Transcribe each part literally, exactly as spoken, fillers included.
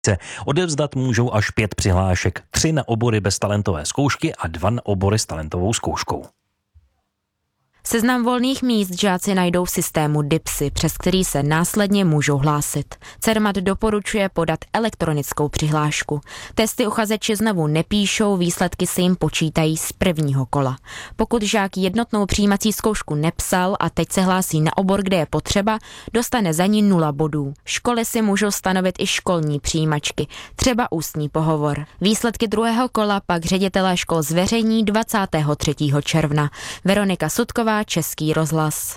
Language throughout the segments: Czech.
Odevzdat můžou až pět přihlášek, tři na obory bez talentové zkoušky a dva na obory s talentovou zkouškou. Seznam volných míst žáci najdou v systému DIPSy, přes který se následně můžou hlásit. Cermat doporučuje podat elektronickou přihlášku. Testy uchazeči znovu nepíšou, výsledky se jim počítají z prvního kola. Pokud žák jednotnou přijímací zkoušku nepsal a teď se hlásí na obor, kde je potřeba, dostane za ní nula bodů. Školy si můžou stanovit i školní přijímačky, třeba ústní pohovor. Výsledky druhého kola pak ředitelé škol zveřejní dvacátého třetího června. Veronika Sutková, Český rozhlas.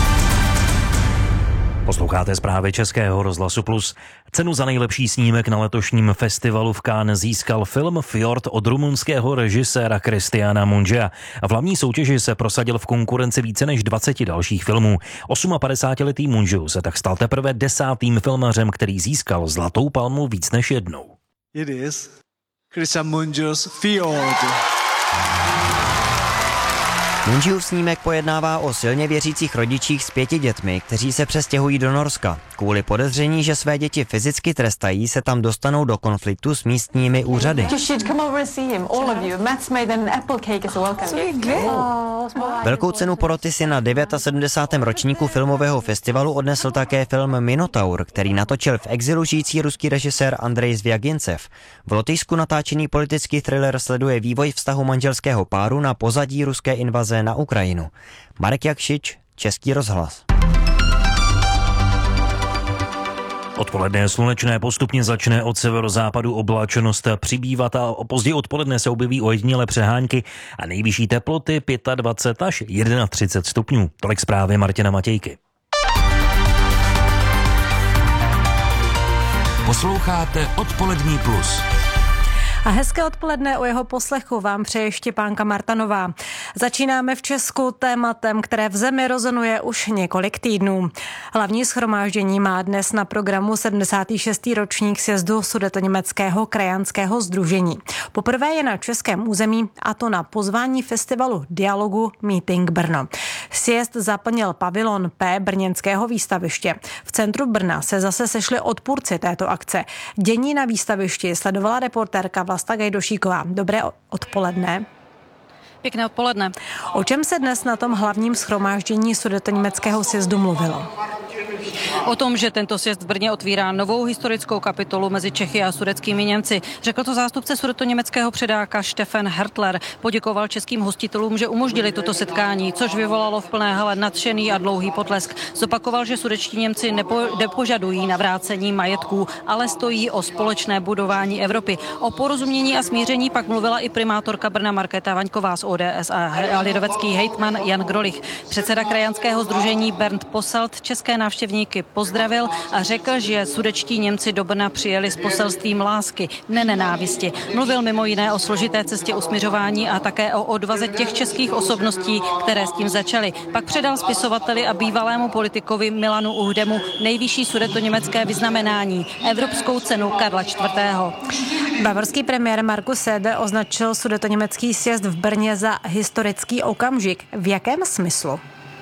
Posloucháte zprávy Českého rozhlasu Plus. Cenu za nejlepší snímek na letošním festivalu v Cannes získal film Fjord od rumunského režiséra Cristiana Mungea. V hlavní soutěži se prosadil v konkurenci více než dvaceti dalších filmů. padesátiletý Mungeu se tak stal teprve desátým filmařem, který získal Zlatou palmu víc než jednou. It is Cristian Mungeo's Fjord. Mungeův snímek pojednává o silně věřících rodičích s pěti dětmi, kteří se přestěhují do Norska. Kvůli podezření, že své děti fyzicky trestají, se tam dostanou do konfliktu s místními úřady. Velkou cenu poroty si na sedmdesátém devátém ročníku filmového festivalu odnesl také film Minotaur, který natočil v exilu žijící ruský režisér Andrej Zvjagincev. V Lotyšsku natáčený politický thriller sleduje vývoj vztahu manželského páru na pozadí ruské invaze na Ukrajinu. Marek Jakšič, Český rozhlas. Odpoledne slunečné, postupně začne od severozápadu oblačenost přibývat a později odpoledne se objeví ojedinělé přehánky a nejvyšší teploty dvacet pět až třicet jedna stupňů. Tolik zprávy Martina Matějky. Posloucháte Odpolední plus. A hezké odpoledne, o jeho poslechu vám přeje Štěpánka Martanová. Začínáme v Česku tématem, které v zemi rezonuje už několik týdnů. Hlavní shromáždění má dnes na programu sedmdesátý šestý ročník sjezdu Sudetoněmeckého krajanského sdružení. Poprvé je na českém území, a to na pozvání festivalu dialogu Meeting Brno. Sjezd zaplnil pavilon P brněnského výstaviště. V centru Brna se zase sešli odpůrci této akce. Dění na výstavišti sledovala reportérka Vlasta Gajdošíková. Dobré odpoledne. Pěkné odpoledne. O čem se dnes na tom hlavním shromáždění Sudetoněmeckého sjezdu mluvilo? O tom, že tento sjezd v Brně otvírá novou historickou kapitolu mezi Čechy a sudetskými Němci. Řekl to zástupce sudetoněmeckého předáka Stefan Hertler. Poděkoval českým hostitelům, že umožnili toto setkání, což vyvolalo v plné hale nadšený a dlouhý potlesk. Zopakoval, že sudetští Němci nepo, nepožadují navrácení majetků, ale stojí o společné budování Evropy. O porozumění a smíření pak mluvila i primátorka Brna Markéta Vaňková z O D S a lidovecký hejtman Jan Grolich. Předseda krajanského sdružení Bernd Posselt české návštěvníky pozdravil a řekl, že sudetští Němci do Brna přijeli s poselstvím lásky, ne nenávisti. Mluvil mimo jiné o složité cestě usmiřování a také o odvaze těch českých osobností, které s tím začaly. Pak předal spisovateli a bývalému politikovi Milanu Uhdemu nejvyšší sudetoněmecké vyznamenání, Evropskou cenu Karla čtvrtého. Bavorský premiér Markus Söder označil sudetoněmecký sjezd v Brně za historický okamžik. V jakém smyslu?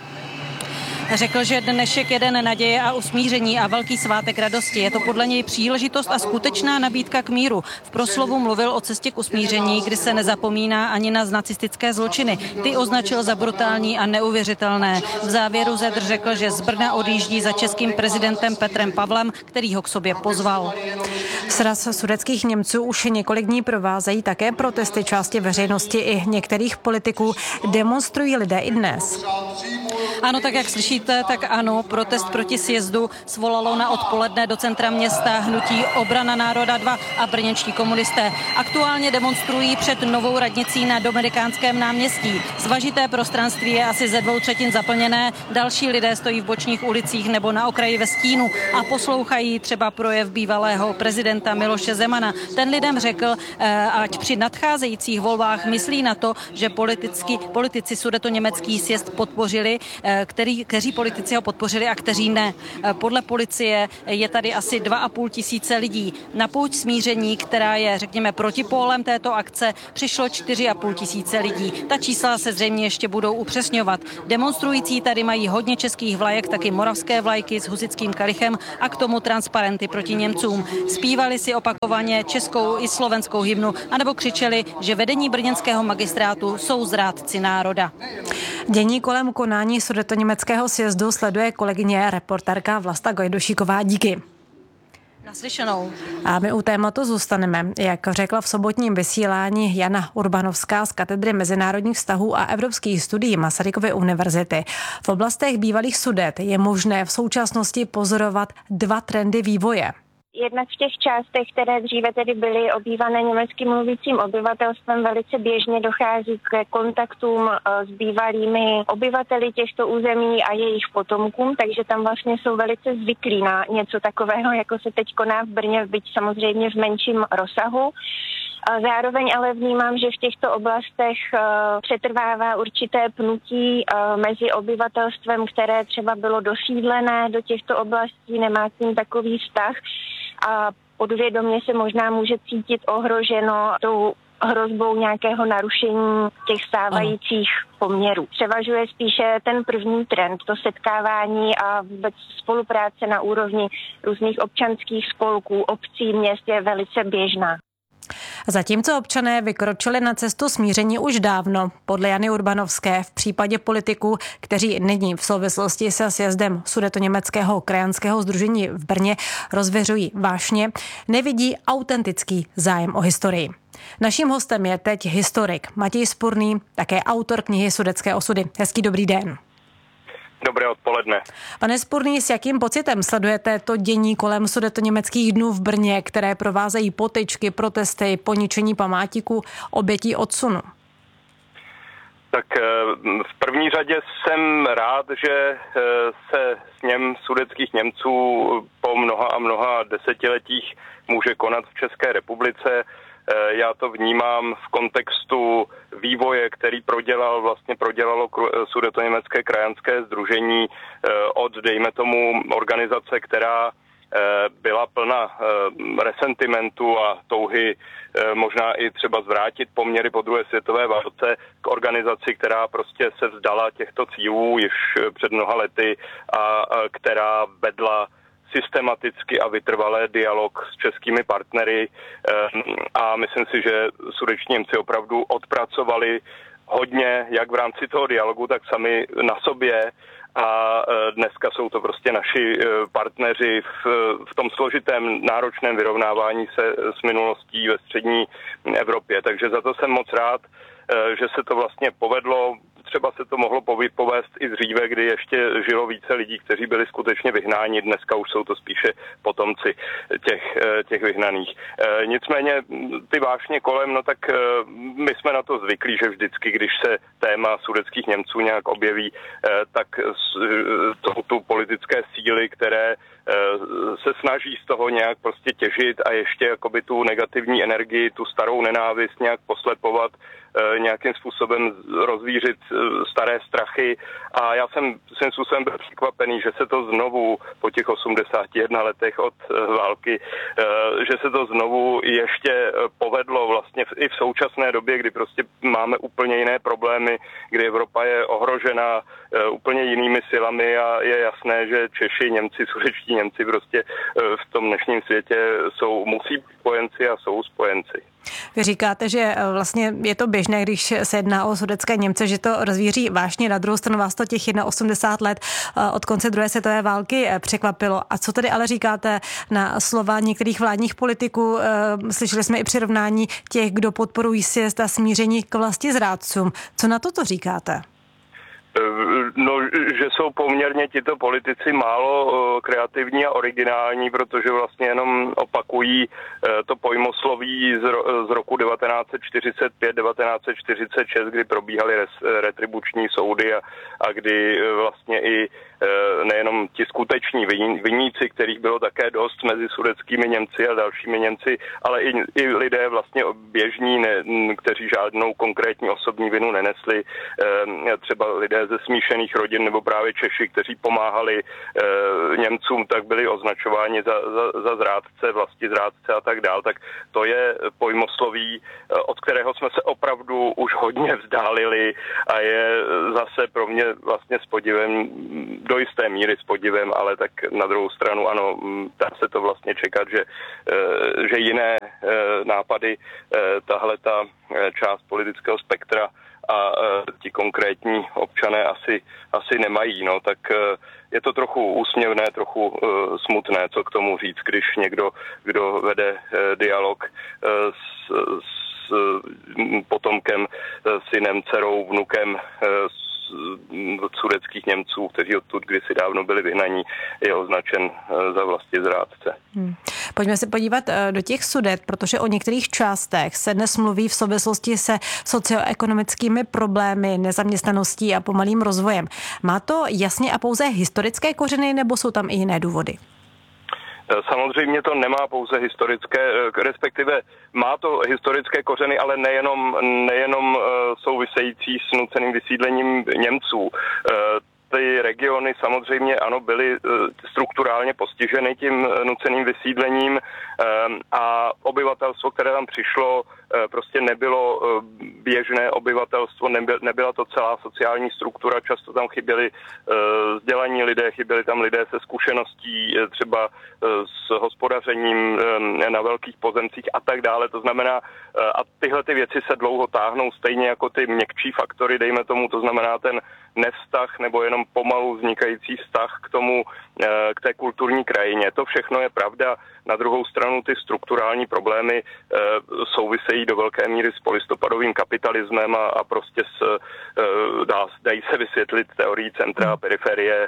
Řekl, že dnešek je den naděje a usmíření a velký svátek radosti. Je to podle něj příležitost a skutečná nabídka k míru. V proslovu mluvil o cestě k usmíření, kdy se nezapomíná ani na nacistické zločiny. Ty označil za brutální a neuvěřitelné. V závěru Söder řekl, že z Brna odjíždí za českým prezidentem Petrem Pavlem, který ho k sobě pozval. Sraz sudetských Němců už několik dní provázejí také protesty části veřejnosti i některých politiků. Demonstrují lidé i dnes. Ano, tak jak slyšíte, tak ano, protest proti sjezdu svolalo na odpoledne do centra města hnutí Obrana národa dva a brněnští komunisté. Aktuálně demonstrují před novou radnicí na Dominikánském náměstí. Svažité prostranství je asi ze dvou třetin zaplněné, další lidé stojí v bočních ulicích nebo na okraji ve stínu a poslouchají třeba projev bývalého prezidenta Miloše Zemana. Ten lidem řekl, ať při nadcházejících volbách myslí na to, že politicky, politici sudetoněmecký sjezd podpořili, který, kteří kteří politici ho podpořili a kteří ne. Podle policie je tady asi dva a půl tisíce lidí. Na pouť smíření, která je, řekněme, protipólem této akce, přišlo čtyři a půl tisíce lidí. Ta čísla se zřejmě ještě budou upřesňovat. Demonstrující tady mají hodně českých vlajek, taky moravské vlajky s husitským kalichem a k tomu transparenty proti Němcům. Zpívali si opakovaně českou i slovenskou hymnu, anebo křičeli, že vedení brněnského magistrátu jsou zrádci národa. Dění kolem konání sudetoněmeckého sjezdu sleduje kolegyně reportérka Vlasta Gajdošíková. Díky. Naslyšenou. A my u tématu zůstaneme. Jak řekla v sobotním vysílání Jana Urbanovská z katedry mezinárodních vztahů a evropských studií Masarykovy univerzity, v oblastech bývalých Sudet je možné v současnosti pozorovat dva trendy vývoje. Jednak v těch částech, které dříve tedy byly obývané německy mluvícím obyvatelstvem, velice běžně dochází k kontaktům s bývalými obyvateli těchto území a jejich potomkům, takže tam vlastně jsou velice zvyklí na něco takového, jako se teď koná v Brně, byť samozřejmě v menším rozsahu. Zároveň ale vnímám, že v těchto oblastech přetrvává určité pnutí mezi obyvatelstvem, které třeba bylo dosídlené do těchto oblastí, nemá s ním takový vztah a podvědomě se možná může cítit ohroženo tou hrozbou nějakého narušení těch stávajících poměrů. Převažuje spíše ten první trend, to setkávání a vůbec spolupráce na úrovni různých občanských spolků, obcí, měst je velice běžná. Zatímco občané vykročili na cestu smíření už dávno, podle Jany Urbanovské v případě politiků, kteří nyní v souvislosti se sjezdem Sudetoněmeckého krajanského sdružení v Brně rozvěřují vášně, nevidí autentický zájem o historii. Naším hostem je teď historik Matěj Spurný, také autor knihy Sudetské osudy. Hezký dobrý den. Dobré odpoledne. Pane Spurný, s jakým pocitem sledujete to dění kolem sudetoněmeckých dnů v Brně, které provázejí potyčky, protesty, poničení památníků obětí odsunu? Tak v první řadě jsem rád, že se sněm sudetských Němců po mnoha a mnoha desetiletích může konat v České republice. Já to vnímám v kontextu vývoje, který prodělal, vlastně prodělalo Sudetoněmecké krajanské sdružení od, dejme tomu, organizace, která byla plna resentimentu a touhy možná i třeba zvrátit poměry po druhé světové válce k organizaci, která prostě se vzdala těchto cílů již před mnoha lety a která vedla systematicky a vytrvalé dialog s českými partnery a myslím si, že sudeční Němci opravdu odpracovali hodně, jak v rámci toho dialogu, tak sami na sobě a dneska jsou to prostě naši partneři v, v tom složitém náročném vyrovnávání se s minulostí ve střední Evropě. Takže za to jsem moc rád, že se to vlastně povedlo. Třeba se to mohlo povést i dříve, kdy ještě žilo více lidí, kteří byli skutečně vyhnáni. Dneska už jsou to spíše potomci těch, těch vyhnaných. Nicméně ty vášně kolem, no tak my jsme na to zvyklí, že vždycky, když se téma sudetských Němců nějak objeví, tak jsou tu politické síly, které se snaží z toho nějak prostě těžit a ještě jakoby tu negativní energii, tu starou nenávist nějak poslepovat, nějakým způsobem rozvířit staré strachy a já jsem svým způsobem byl překvapený, že se to znovu po těch osmdesáti jedna letech od války, že se to znovu ještě povedlo vlastně i v současné době, kdy prostě máme úplně jiné problémy, kdy Evropa je ohrožena úplně jinými silami a je jasné, že Češi, Němci, sudetští Němci prostě v tom dnešním světě jsou, musí být spojenci a jsou spojenci. Vy říkáte, že vlastně je to běžné, když se jedná o sudetské Němce, že to rozvíří vážně. Na druhou stranu vás to těch osmdesát let od konce druhé světové války překvapilo. A co tedy ale říkáte na slova některých vládních politiků? Slyšeli jsme i přirovnání těch, kdo podporují sjezd a smíření k vlastizrádcům. Co na toto říkáte? No, že jsou poměrně tito politici málo kreativní a originální, protože vlastně jenom opakují to pojmosloví z, ro- z roku devatenáct set čtyřicet pět devatenáct set čtyřicet šest, kdy probíhaly res- retribuční soudy a, a kdy vlastně i nejenom ti skuteční viníci, kterých bylo také dost mezi sudetskými Němci a dalšími Němci, ale i, i lidé vlastně běžní, ne, kteří žádnou konkrétní osobní vinu nenesli, třeba lidé lidé ze smíšených rodin nebo právě Češi, kteří pomáhali Němcům, tak byli označováni za, za, za zrádce, vlasti zrádce a tak dál. Tak to je pojmosloví, od kterého jsme se opravdu už hodně vzdálili a je zase pro mě vlastně s podivem, do jisté míry s podivem, ale tak na druhou stranu ano, dá se to vlastně čekat, že, že jiné nápady tahle ta část politického spektra a ti konkrétní občané asi, asi nemají. No, tak je to trochu úsměvné, trochu smutné, co k tomu říct, když někdo, kdo vede dialog s, s potomkem, synem, dcerou, vnukem sudetských Němců, kteří odtud kdysi dávno byli vyhnaní, je označen za vlasti zrádce. Hmm. Pojďme se podívat do těch Sudet, protože o některých částech se dnes mluví v souvislosti se socioekonomickými problémy, nezaměstnaností a pomalým rozvojem. Má to jasně a pouze historické kořeny, nebo jsou tam i jiné důvody? Samozřejmě to nemá pouze historické, respektive má to historické kořeny, ale nejenom, nejenom související s nuceným vysídlením Němců. Ty regiony samozřejmě ano byly strukturálně postiženy tím nuceným vysídlením a obyvatelstvo, které tam přišlo, prostě nebylo běžné obyvatelstvo, nebyla to celá sociální struktura, často tam chyběli vzdělaní lidé, chyběli tam lidé se zkušeností třeba s hospodařením na velkých pozemcích a tak dále. To znamená, a tyhle ty věci se dlouho táhnou stejně jako ty měkčí faktory, dejme tomu, to znamená ten nevztah nebo jenom pomalu vznikající vztah k tomu, k té kulturní krajině. To všechno je pravda. Na druhou stranu ty strukturální problémy souvisejí do velké míry s polistopadovým kapitalismem a, a prostě s, dá, dají se vysvětlit teorií centra a periferie,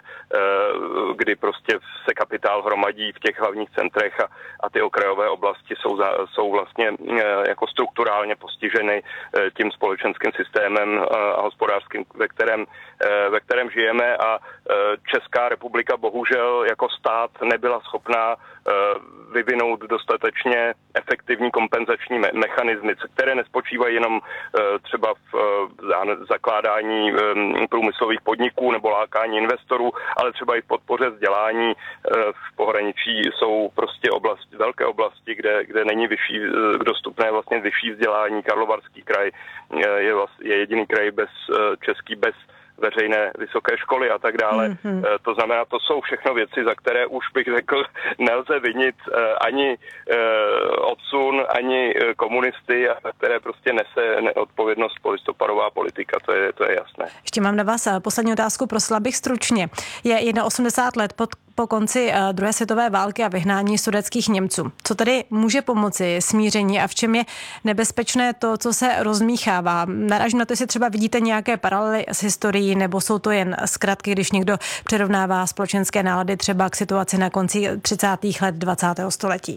kdy prostě se kapitál hromadí v těch hlavních centrech a, a ty okrajové oblasti jsou, za, jsou vlastně jako strukturálně postiženy tím společenským systémem a hospodářským, ve kterém, ve kterém žijeme a Česká republika bohužel jako stát nebyla schopná vyvinout dostatečně efektivní kompenzační me- mechanismy, které nespočívají jenom třeba v zakládání průmyslových podniků nebo lákání investorů, ale třeba i v podpoře vzdělání. V pohraničí jsou prostě oblasti, velké oblasti, kde, kde není vyšší, dostupné vlastně vyšší vzdělání. Karlovarský kraj je, vlastně, je jediný kraj bez, český bez veřejné vysoké školy a tak dále. Mm-hmm. To znamená, to jsou všechno věci, za které už bych řekl, nelze vinit ani odsun, ani komunisty, a za které prostě nese neodpovědnost polistopadová politika, to je, to je jasné. Ještě mám na vás poslední otázku, prosila bych stručně. Je osmdesát jedna let pod, po konci druhé světové války a vyhnání sudetských Němců. Co tedy může pomoci smíření a v čem je nebezpečné to, co se rozmíchává? Narážím na to, jestli třeba vidíte nějaké paralely s historií, nebo jsou to jen zkratky, když někdo přirovnává společenské nálady třeba k situaci na konci třicátých let dvacátého století?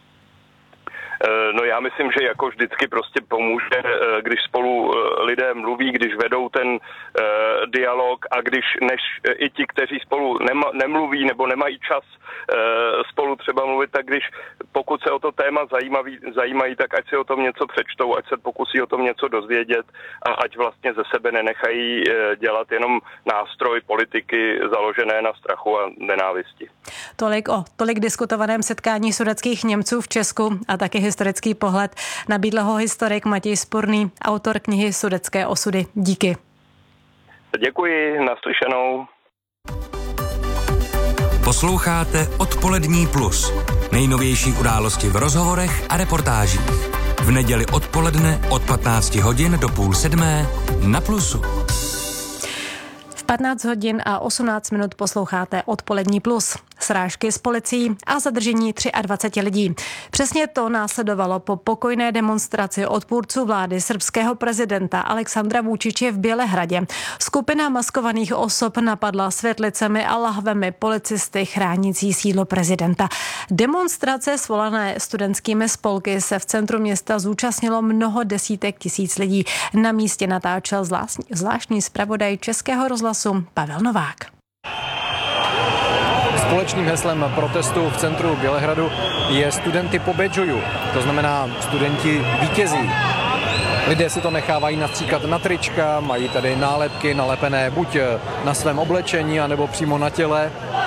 No já myslím, že jako vždycky prostě pomůže, když spolu lidé mluví, když vedou ten uh, dialog a když než i ti, kteří spolu nema, nemluví nebo nemají čas uh, spolu třeba mluvit, tak když pokud se o to téma zajímaví, zajímají, tak ať si o tom něco přečtou, ať se pokusí o tom něco dozvědět a ať vlastně ze sebe nenechají uh, dělat jenom nástroj politiky založené na strachu a nenávisti. Tolik o tolik diskutovaném setkání sudetských Němců v Česku a taky historický pohled nabídl ho historik Matěj Spurný, autor knihy Sudetské osudy. Díky. Děkuji, naslyšenou. Posloucháte Odpolední plus. Nejnovější události v rozhovorech a reportážích. V neděli odpoledne od patnácti hodin do půl sedmé na Plusu. patnáct hodin a osmnáct minut posloucháte Odpolední plus. Srážky s policií a zadržení dvacet tři lidí. Přesně to následovalo po pokojné demonstraci odpůrců vlády srbského prezidenta Aleksandra Vučiče v Bělehradě. Skupina maskovaných osob napadla světlicemi a lahvemi policisty chránící sídlo prezidenta. Demonstrace svolané studentskými spolky se v centru města zúčastnilo mnoho desítek tisíc lidí. Na místě natáčel zvláštní zpravodaj Českého rozhlasu Pavel Novák. Společným heslem protestu v centru Bělehradu je studenty pobedžuju, to znamená studenti vítězí. Lidé si to nechávají nastříkat na trička, mají tady nálepky nalepené buď na svém oblečení, anebo přímo na těle.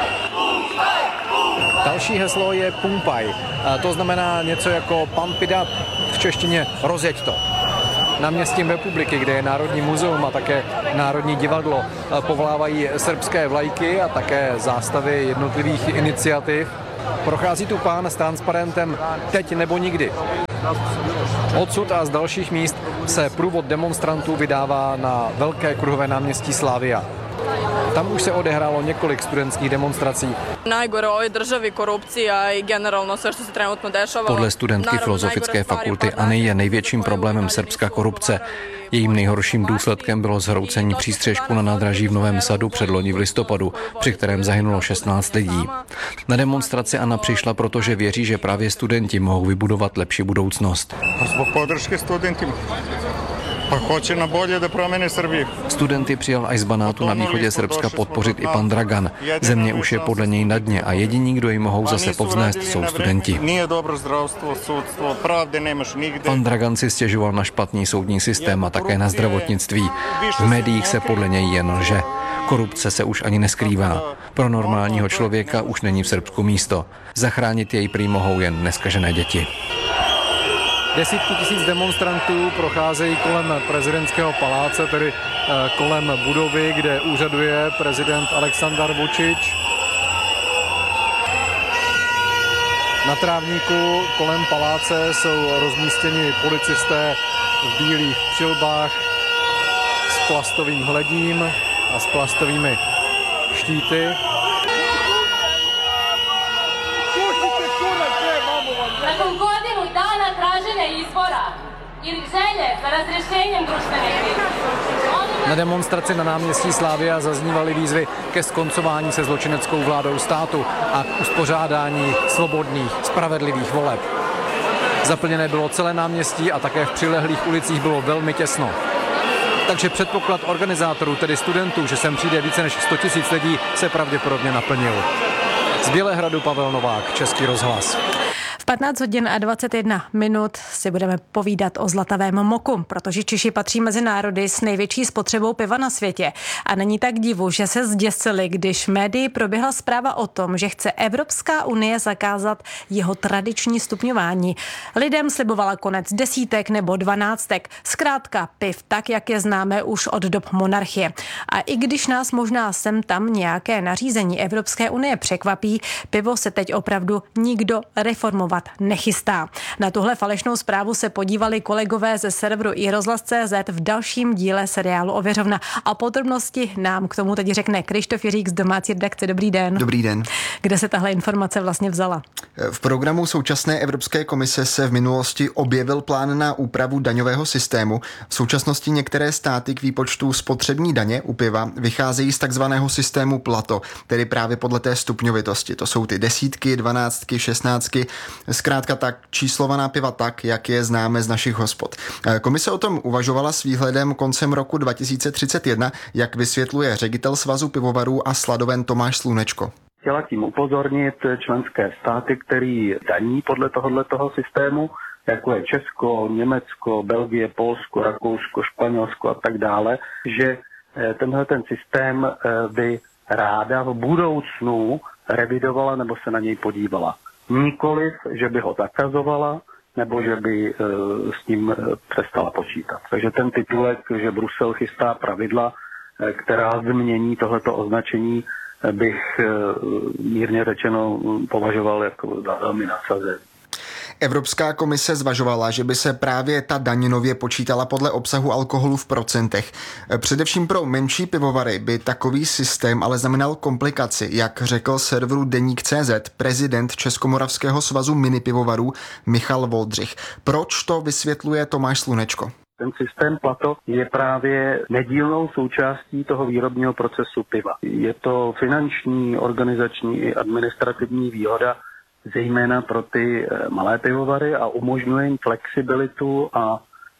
Další heslo je Pumpaj. To znamená něco jako Pump it up, v češtině rozjeď to. Náměstím Republiky, kde je Národní muzeum a také Národní divadlo, povolávají srbské vlajky a také zástavy jednotlivých iniciativ. Prochází tu pán s transparentem Teď nebo nikdy. Odsud a z dalších míst se průvod demonstrantů vydává na velké kruhové náměstí Slavia. Tam už se odehrálo několik studentských demonstrací. Najgore u ovoj državi korupcija i generalno sve što se trenutno dešava. Podle studentky Filozofické fakulty Any je největším problémem Srbska korupce. Jejím nejhorším důsledkem bylo zhroucení přístřešku na nádraží v Novém Sadu předloni v listopadu, při kterém zahynulo šestnáct lidí. Na demonstraci Anna přišla, protože věří, že právě studenti mohou vybudovat lepší budoucnost. Zbog podršky studentima. Pa hoće na bolje da promene Srbiju. Studenty přijal až z Banátu na východě Srbska podpořit i pan Dragan. Země už je podle něj na dně a jediní, kdo ji mohou zase povznést, jsou studenti. Pan Dragan si stěžoval na špatný soudní systém a také na zdravotnictví. V médiích se podle něj jen lže. Korupce se už ani neskrývá. Pro normálního člověka už není v Srbsku místo. Zachránit jej prý mohou jen neskažené děti. Desítky tisíc demonstrantů procházejí kolem prezidentského paláce, tedy kolem budovy, kde úřaduje prezident Aleksandar Vučić. Na trávníku kolem paláce jsou rozmístěni policisté v bílých přilbách s plastovým hledím a s plastovými štíty. Na demonstraci na náměstí Slavia zaznívaly výzvy ke skoncování se zločineckou vládou státu a k uspořádání svobodných, spravedlivých voleb. Zaplněné bylo celé náměstí a také v přilehlých ulicích bylo velmi těsno. Takže předpoklad organizátorů, tedy studentů, že sem přijde více než sto tisíc lidí, se pravděpodobně naplnil. Z Bělehradu Pavel Novák, Český rozhlas. V patnáct hodin a dvacet jedna minut si budeme povídat o zlatavém moku, protože Češi patří mezi národy s největší spotřebou piva na světě. A není tak divu, že se zděsili, když médii proběhla zpráva o tom, že chce Evropská unie zakázat jeho tradiční stupňování. Lidem slibovala konec desítek nebo dvanáctek. Zkrátka piv, tak jak je známe už od dob monarchie. A i když nás možná sem tam nějaké nařízení Evropské unie překvapí, pivo se teď opravdu nikdo reformovat nechystá. Na tuhle falešnou zprávu se podívali kolegové ze serveru iRozhlas tečka cé zet v dalším díle seriálu Ověřovna. A podrobnosti nám k tomu teď řekne Krištof Jiřík z domácí redakce. Dobrý den. Dobrý den. Kde se tahle informace vlastně vzala? V programu současné Evropské komise se v minulosti objevil plán na úpravu daňového systému. V současnosti některé státy k výpočtu spotřební daně u piva vycházejí z takzvaného systému Plato, tedy právě podle té stupňovitosti. To jsou ty desítky, dvanáctky, šestnáctky. Zkrátka tak číslovaná piva tak, jak je známe z našich hospod. Komise o tom uvažovala s výhledem koncem roku dva tisíce třicet jedna, jak vysvětluje ředitel Svazu pivovarů a sladoven Tomáš Slunečko. Chtěla tím upozornit členské státy, který daní podle tohoto systému, jako je Česko, Německo, Belgie, Polsko, Rakousko, Španělsko a tak dále, že tenhle ten systém by ráda v budoucnu revidovala nebo se na něj podívala. Nikoliv, že by ho zakazovala, nebo že by e, s ním e, přestala počítat. Takže ten titulek, že Brusel chystá pravidla, e, která změní tohleto označení, e, bych e, mírně řečeno považoval jako za velmi nadsazený. Evropská komise zvažovala, že by se právě ta daň nově počítala podle obsahu alkoholu v procentech. Především pro menší pivovary by takový systém ale znamenal komplikaci, jak řekl serveru Deník tečka cé zet prezident Českomoravského svazu minipivovarů Michal Voldřich. Proč to vysvětluje Tomáš Slunečko? Ten systém Plato je právě nedílnou součástí toho výrobního procesu piva. Je to finanční, organizační i administrativní výhoda, zejména pro ty malé pivovary a umožňuje jim flexibilitu a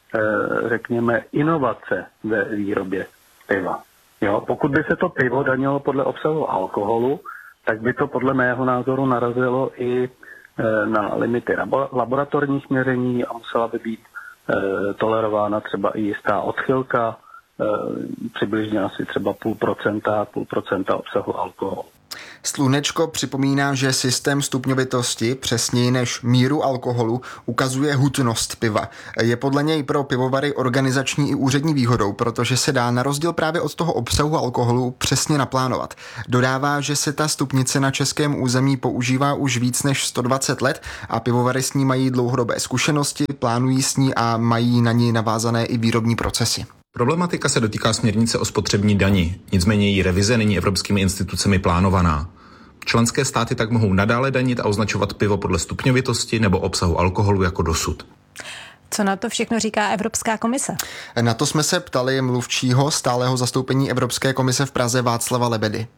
řekněme inovace ve výrobě piva. Jo, pokud by se to pivo danilo podle obsahu alkoholu, tak by to podle mého názoru narazilo i na limity laboratorních měření a musela by být tolerována třeba i jistá odchylka, přibližně asi třeba půl procenta, půl procenta obsahu alkoholu. Slunečko připomíná, že systém stupňovitosti, přesněji než míru alkoholu, ukazuje hutnost piva. Je podle něj pro pivovary organizační i úřední výhodou, protože se dá na rozdíl právě od toho obsahu alkoholu přesně naplánovat. Dodává, že se ta stupnice na českém území používá už víc než sto dvacet let a pivovary s ní mají dlouhodobé zkušenosti, plánují s ní a mají na ní navázané i výrobní procesy. Problematika se dotýká směrnice o spotřební dani, nicméně její revize není evropskými institucemi plánovaná. Členské státy tak mohou nadále danit a označovat pivo podle stupňovitosti nebo obsahu alkoholu jako dosud. Co na to všechno říká Evropská komise? Na to jsme se ptali mluvčího stálého zastoupení Evropské komise v Praze Václava Lebedy.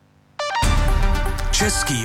Český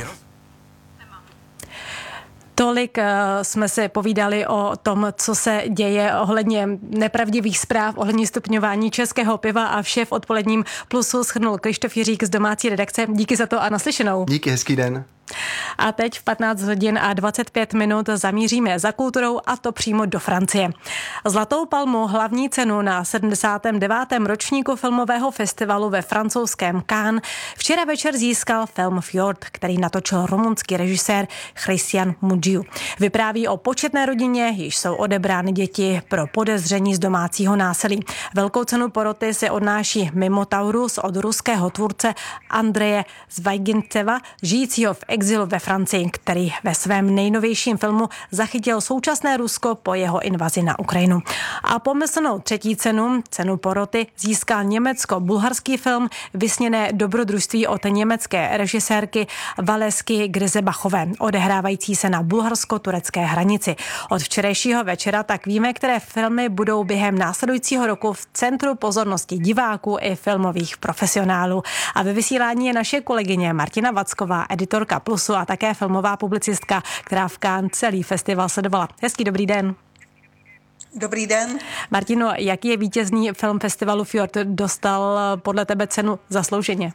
Tolik jsme si povídali o tom, co se děje ohledně nepravdivých zpráv, ohledně stupňování českého piva a vše v Odpoledním plusu shrnul Krištof Jiřík z domácí redakce. Díky za to a naslyšenou. Díky, hezký den. A teď v patnáct hodin a dvacet pět minut zamíříme za kulturou a to přímo do Francie. Zlatou palmu, hlavní cenu na sedmdesátém devátém ročníku filmového festivalu ve francouzském Cannes, včera večer získal film Fjord, který natočil rumunský režisér Christian Mungiu. Vypráví o početné rodině, již jsou odebrány děti pro podezření z domácího násilí. Velkou cenu poroty si odnáší Minotaurus od ruského tvůrce Andreje Zvyagintsewa, žijícího v exilu ve Francii, který ve svém nejnovějším filmu zachytil současné Rusko po jeho invazi na Ukrajinu. A pomyslnou třetí cenu, cenu poroty, získal německo-bulharský film Vysněné dobrodružství od německé režisérky Valesky Grzebachové, odehrávající se na bulharsko-turecké hranici. Od včerejšího večera tak víme, které filmy budou během následujícího roku v centru pozornosti diváků i filmových profesionálů. A ve vysílání je naše kolegyně Martina Vacková, editorka Plusu a také filmová publicistka, která v Cannes celý festival sledovala. Hezký dobrý den. Dobrý den. Martino, jaký je vítězný film festivalu Fjord? Dostal podle tebe cenu zaslouženě?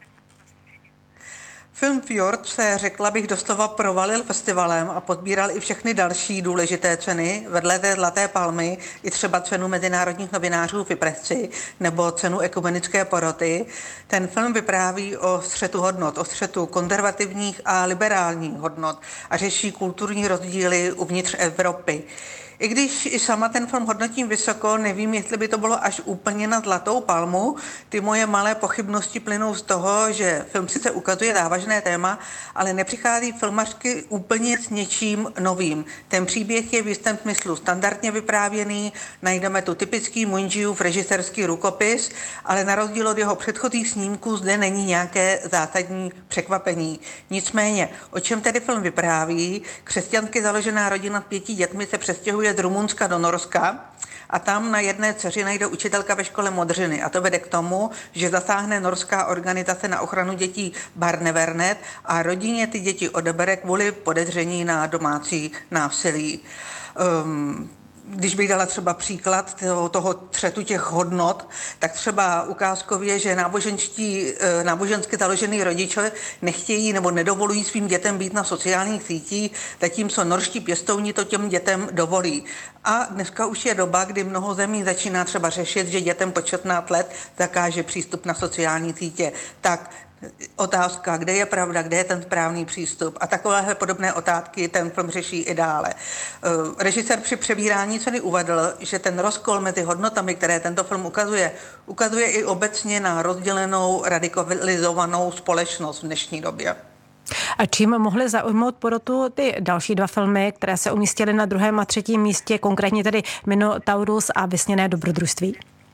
Film Fjord se, řekla bych, doslova provalil festivalem a podbíral i všechny další důležité ceny, vedle té Zlaté palmy i třeba cenu mezinárodních novinářů v Ypresci nebo cenu ekumenické poroty. Ten film vypráví o střetu hodnot, o střetu konzervativních a liberálních hodnot a řeší kulturní rozdíly uvnitř Evropy. I když i sama ten film hodnotím vysoko, nevím, jestli by to bylo až úplně na Zlatou palmu. Ty moje malé pochybnosti plynou z toho, že film sice ukazuje závažné téma, ale nepřichází filmařky úplně s něčím novým. Ten příběh je v jistém smyslu standardně vyprávěný, najdeme tu typický Mungiův režisérský rukopis, ale na rozdíl od jeho předchozích snímků zde není nějaké zásadní překvapení. Nicméně, o čem tedy film vypráví? Křesťansky založená rodina s pěti dětmi se přestěhuje z Rumunska do Norska a tam na jedné dceři najde učitelka ve škole modřiny a to vede k tomu, že zasáhne norská organizace na ochranu dětí Barnevernet a rodině ty děti odebere kvůli podezření na domácí násilí. Um, Když bych dala třeba příklad toho, toho třetu těch hodnot, tak třeba ukázkově, že náboženští, nábožensky založený rodiče nechtějí nebo nedovolují svým dětem být na sociálních sítích, zatímco norští pěstouni to těm dětem dovolí. A dneska už je doba, kdy mnoho zemí začíná třeba řešit, že dětem pod šestnáct let zakáže přístup na sociální sítě. Tak otázka, kde je pravda, kde je ten správný přístup a takovéhle podobné otázky ten film řeší i dále. Režisér při přebírání ceny uvedl, že ten rozkol mezi hodnotami, které tento film ukazuje, ukazuje i obecně na rozdělenou, radikalizovanou společnost v dnešní době. A čím mohly zaujmout porotu ty další dva filmy, které se umístily na druhém a třetím místě, konkrétně tedy Minotaurus a Vysněné dobrodružství?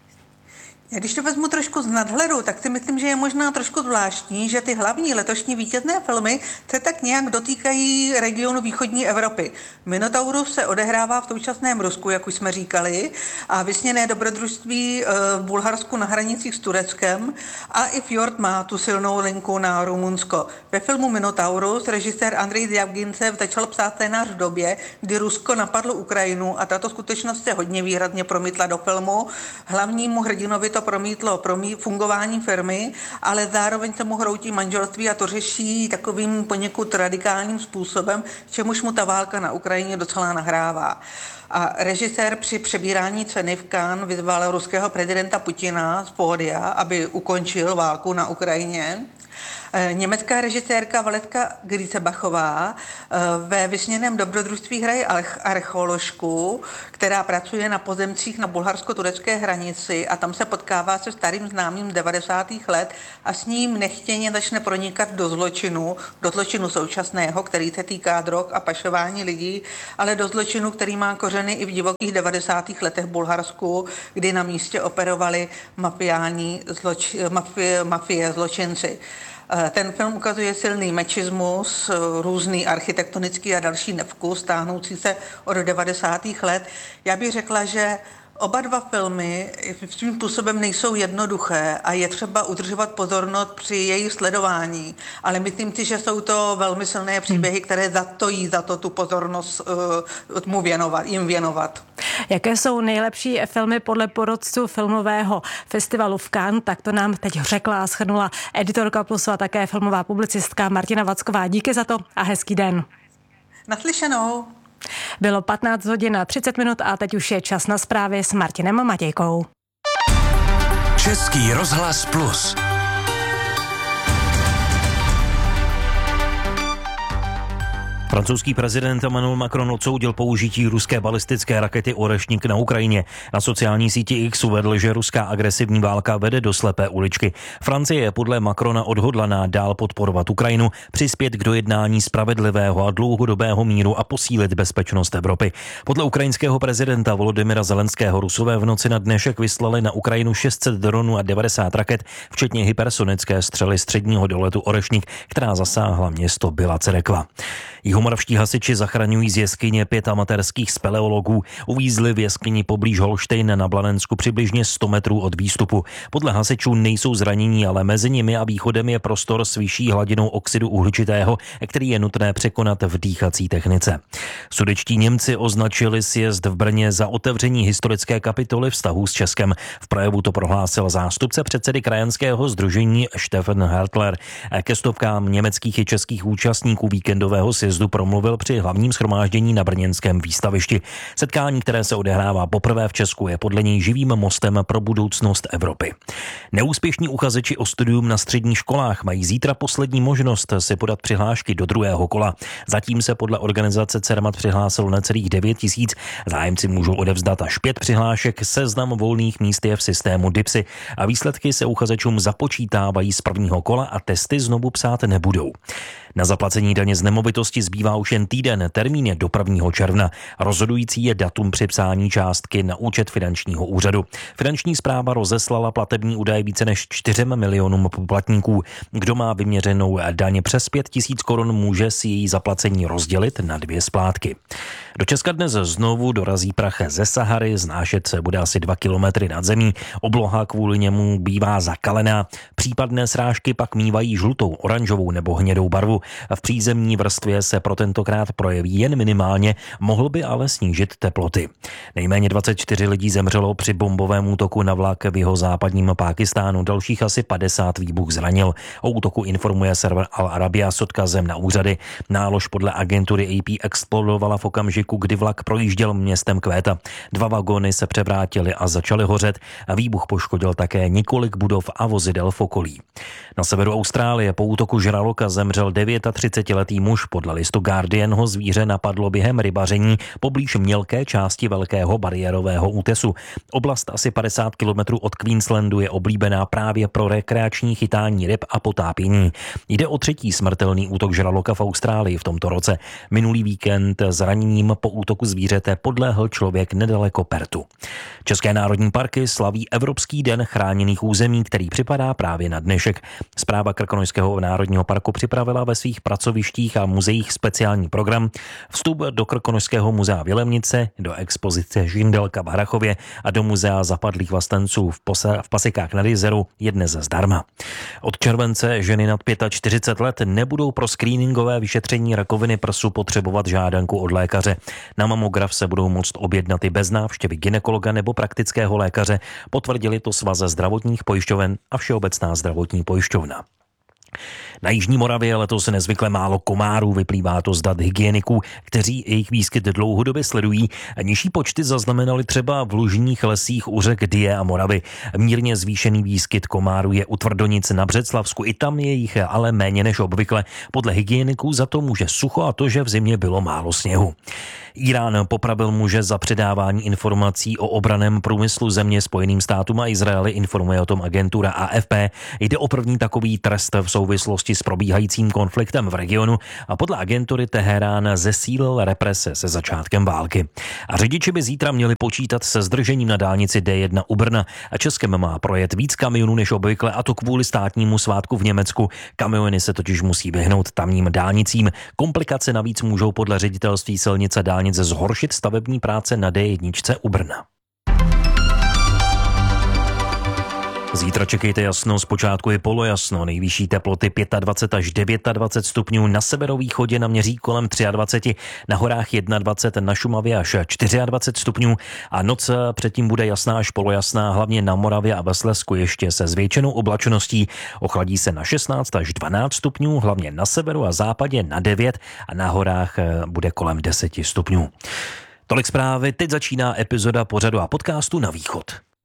Když to vezmu trošku z nadhledu, tak si myslím, že je možná trošku zvláštní, že ty hlavní letošní vítězné filmy se tak nějak dotýkají regionu východní Evropy. Minotaurus se odehrává v současném Rusku, jak už jsme říkali, a Vysněné dobrodružství v Bulharsku na hranicích s Tureckem a i Fjord má tu silnou linku na Rumunsko. Ve filmu Minotaurus režisér Andrej Zvyagintsev začal psát scénář v době, kdy Rusko napadlo Ukrajinu a tato skutečnost se hodně výrazně promítla do filmu. Hlavnímu hrdinovi to promítlo promí, fungování firmy, ale zároveň se mu hroutí manželství a to řeší takovým poněkud radikálním způsobem, čemuž mu ta válka na Ukrajině docela nahrává. A režisér při přebírání ceny v Cannes vyzval ruského prezidenta Putina z pódia, aby ukončil válku na Ukrajině. Německá režisérka Valetka Grisebachová ve Vysněném dobrodružství hraje archeoložku, která pracuje na pozemcích na bulharsko-turecké hranici a tam se potkává se starým známým devadesátých let a s ním nechtěně začne pronikat do zločinu, do zločinu současného, který se týká drog a pašování lidí, ale do zločinu, který má kořeny i v divokých devadesátých letech v Bulharsku, kdy na místě operovali mafiální zloč, mafie, mafie zločinci. Ten film ukazuje silný mačismus, různý architektonický a další nevkus, táhnoucí se od devadesátých let. Já bych řekla, že oba dva filmy svým způsobem nejsou jednoduché a je třeba udržovat pozornost při jejich sledování, ale myslím si, že jsou to velmi silné příběhy, které zatojí za to tu pozornost uh, mu věnovat, jim věnovat. Jaké jsou nejlepší filmy podle porotců filmového festivalu v Cannes, tak to nám teď řekla a shrnula editorka Plusu a také filmová publicistka Martina Vacková. Díky za to a hezký den. Naslyšenou. Bylo patnáct hodin a třicet minut a teď už je čas na zprávy s Martinem Matějkou. Český rozhlas Plus. Francouzský prezident Emmanuel Macron odsoudil použití ruské balistické rakety Orešník na Ukrajině. Na sociální síti X uvedl, že ruská agresivní válka vede do slepé uličky. Francie je podle Macrona odhodlaná dál podporovat Ukrajinu, přispět k dojednání spravedlivého a dlouhodobého míru a posílit bezpečnost Evropy. Podle ukrajinského prezidenta Volodymyra Zelenského Rusové v noci na dnešek vyslali na Ukrajinu šest set dronů a devadesát raket, včetně hypersonické střely středního doletu Orešník, která zasáhla město Byla Cerekva. Jihomoravští hasiči zachraňují z jeskyně pět amatérských speleologů. Uvízli v jeskyni poblíž Holštejn na Blanensku přibližně sto metrů od výstupu. Podle hasičů nejsou zranění, ale mezi nimi a východem je prostor s vyšší hladinou oxidu uhličitého, který je nutné překonat v dýchací technice. Sudetští Němci označili sjezd v Brně za otevření historické kapitoly vztahů s Českem. V projevu to prohlásil zástupce předsedy krajanského sdružení Stefan Hertler. Ke stovkám německých i českých účastníků víkendového sjezdu promluvil při hlavním shromáždění na brněnském výstavišti. Setkání, které se odehrává poprvé v Česku, je podle něj živým mostem pro budoucnost Evropy. Neúspěšní uchazeči o studium na středních školách mají zítra poslední možnost si podat přihlášky do druhého kola. Zatím se podle organizace Cermat přihlásilo necelých devět tisíc. Zájemci můžou odevzdat až pět přihlášek. Seznam volných míst je v systému DIPSy a výsledky se uchazečům započítávají z prvního kola a testy znovu psát nebudou. Na zaplacení daně z nemovitosti zbývá už jen týden, termín je do prvního června. Rozhodující je datum připsání částky na účet finančního úřadu. Finanční správa rozeslala platební údaje více než čtyřem milionům poplatníků. Kdo má vyměřenou daň přes pět tisíc korun, může si její zaplacení rozdělit na dvě splátky. Do Česka dnes znovu dorazí prach ze Sahary, znášet se bude asi dva kilometry nad zemí, obloha kvůli němu bývá zakalená, případné srážky pak mívají žlutou, oranžovou nebo hnědou barvu. V přízemní vrstvě se pro tentokrát projeví jen minimálně, mohl by ale snížit teploty. Nejméně dvacet čtyři lidí zemřelo při bombovém útoku na vlak v jihozápadním Pákistánu, dalších asi padesát výbuch zranil. O útoku informuje server Al Arabia s odkazem na úřady. Nálož podle agentury A P explodovala v okamžiku, kdy vlak projížděl městem Kvéta. Dva vagóny se převrátily a začaly hořet a výbuch poškodil také několik budov a vozidel v okolí. Na severu Austrálie po útoku žraloka zemřel třicetiletý muž. Podle listu Guardian ho zvíře napadlo během rybaření poblíž mělké části velkého bariérového útesu. Oblast asi padesát kilometrů od Queenslandu je oblíbená právě pro rekreační chytání ryb a potápění. Jde o třetí smrtelný útok žraloka v Austrálii v tomto roce. Minulý víkend zraněním po útoku zvířete podlehl člověk nedaleko Pertu. České národní parky slaví Evropský den chráněných území, který připadá právě na dnešek. Správa Krkonošského národního parku připravila ve svých pracovištích a muzeích speciální program, vstup do Krkonošského muzea v Jilemnice, do expozice Žindelka v Harrachově a do muzea zapadlých vlastenců v, Posa, v Pasikách nad Jezeru je dnes zdarma. Od července ženy nad čtyřicet pět let nebudou pro screeningové vyšetření rakoviny prsu potřebovat žádanku od lékaře. Na mamograf se budou moct objednat i bez návštěvy gynekologa nebo praktického lékaře, potvrdili to Svaz zdravotních pojišťoven a Všeobecná zdravotní pojišťovna. Na Jižní Moravě letos nezvykle málo komárů, vyplývá to z dat hygieniků, kteří jejich výskyt dlouhodobě sledují. Nižší počty zaznamenali třeba v lužních lesích u řek Dyje a Moravy. Mírně zvýšený výskyt komárů je u Tvrdonic na Břeclavsku, i tam je jich ale méně než obvykle. Podle hygieniků za to může sucho a to, že v zimě bylo málo sněhu. Irán popravil muže za předávání informací o obraném průmyslu země Spojeným státům a Izraeli, informuje o tom agentura A F P. Jde o první takový trest v souvislosti s probíhajícím konfliktem v regionu a podle agentury Teherán zesílil represe se začátkem války. A řidiči by zítra měli počítat se zdržením na dálnici D jedna u Brna a Českem má projet víc kamionů než obvykle, a to kvůli státnímu svátku v Německu. Kamiony se totiž musí vyhnout tamním dálnicím. Komplikace navíc můžou podle ředitelství silnice dálnic zhoršit stavební práce na D jedna u Brna. Zítra čekejte jasno, zpočátku je polojasno, nejvyšší teploty dvacet pět až dvacet devět stupňů, na severovýchodě naměří kolem dvacet tři, na horách dvacet jedna, na Šumavě až dvacet čtyři stupňů a noc předtím bude jasná až polojasná, hlavně na Moravě a ve Slezsku ještě se zvětšenou oblačností. Ochladí se na šestnáct až dvanáct stupňů, hlavně na severu a západě na devět a na horách bude kolem deset stupňů. Tolik zprávy, teď začíná epizoda pořadu a podcastu Na východ.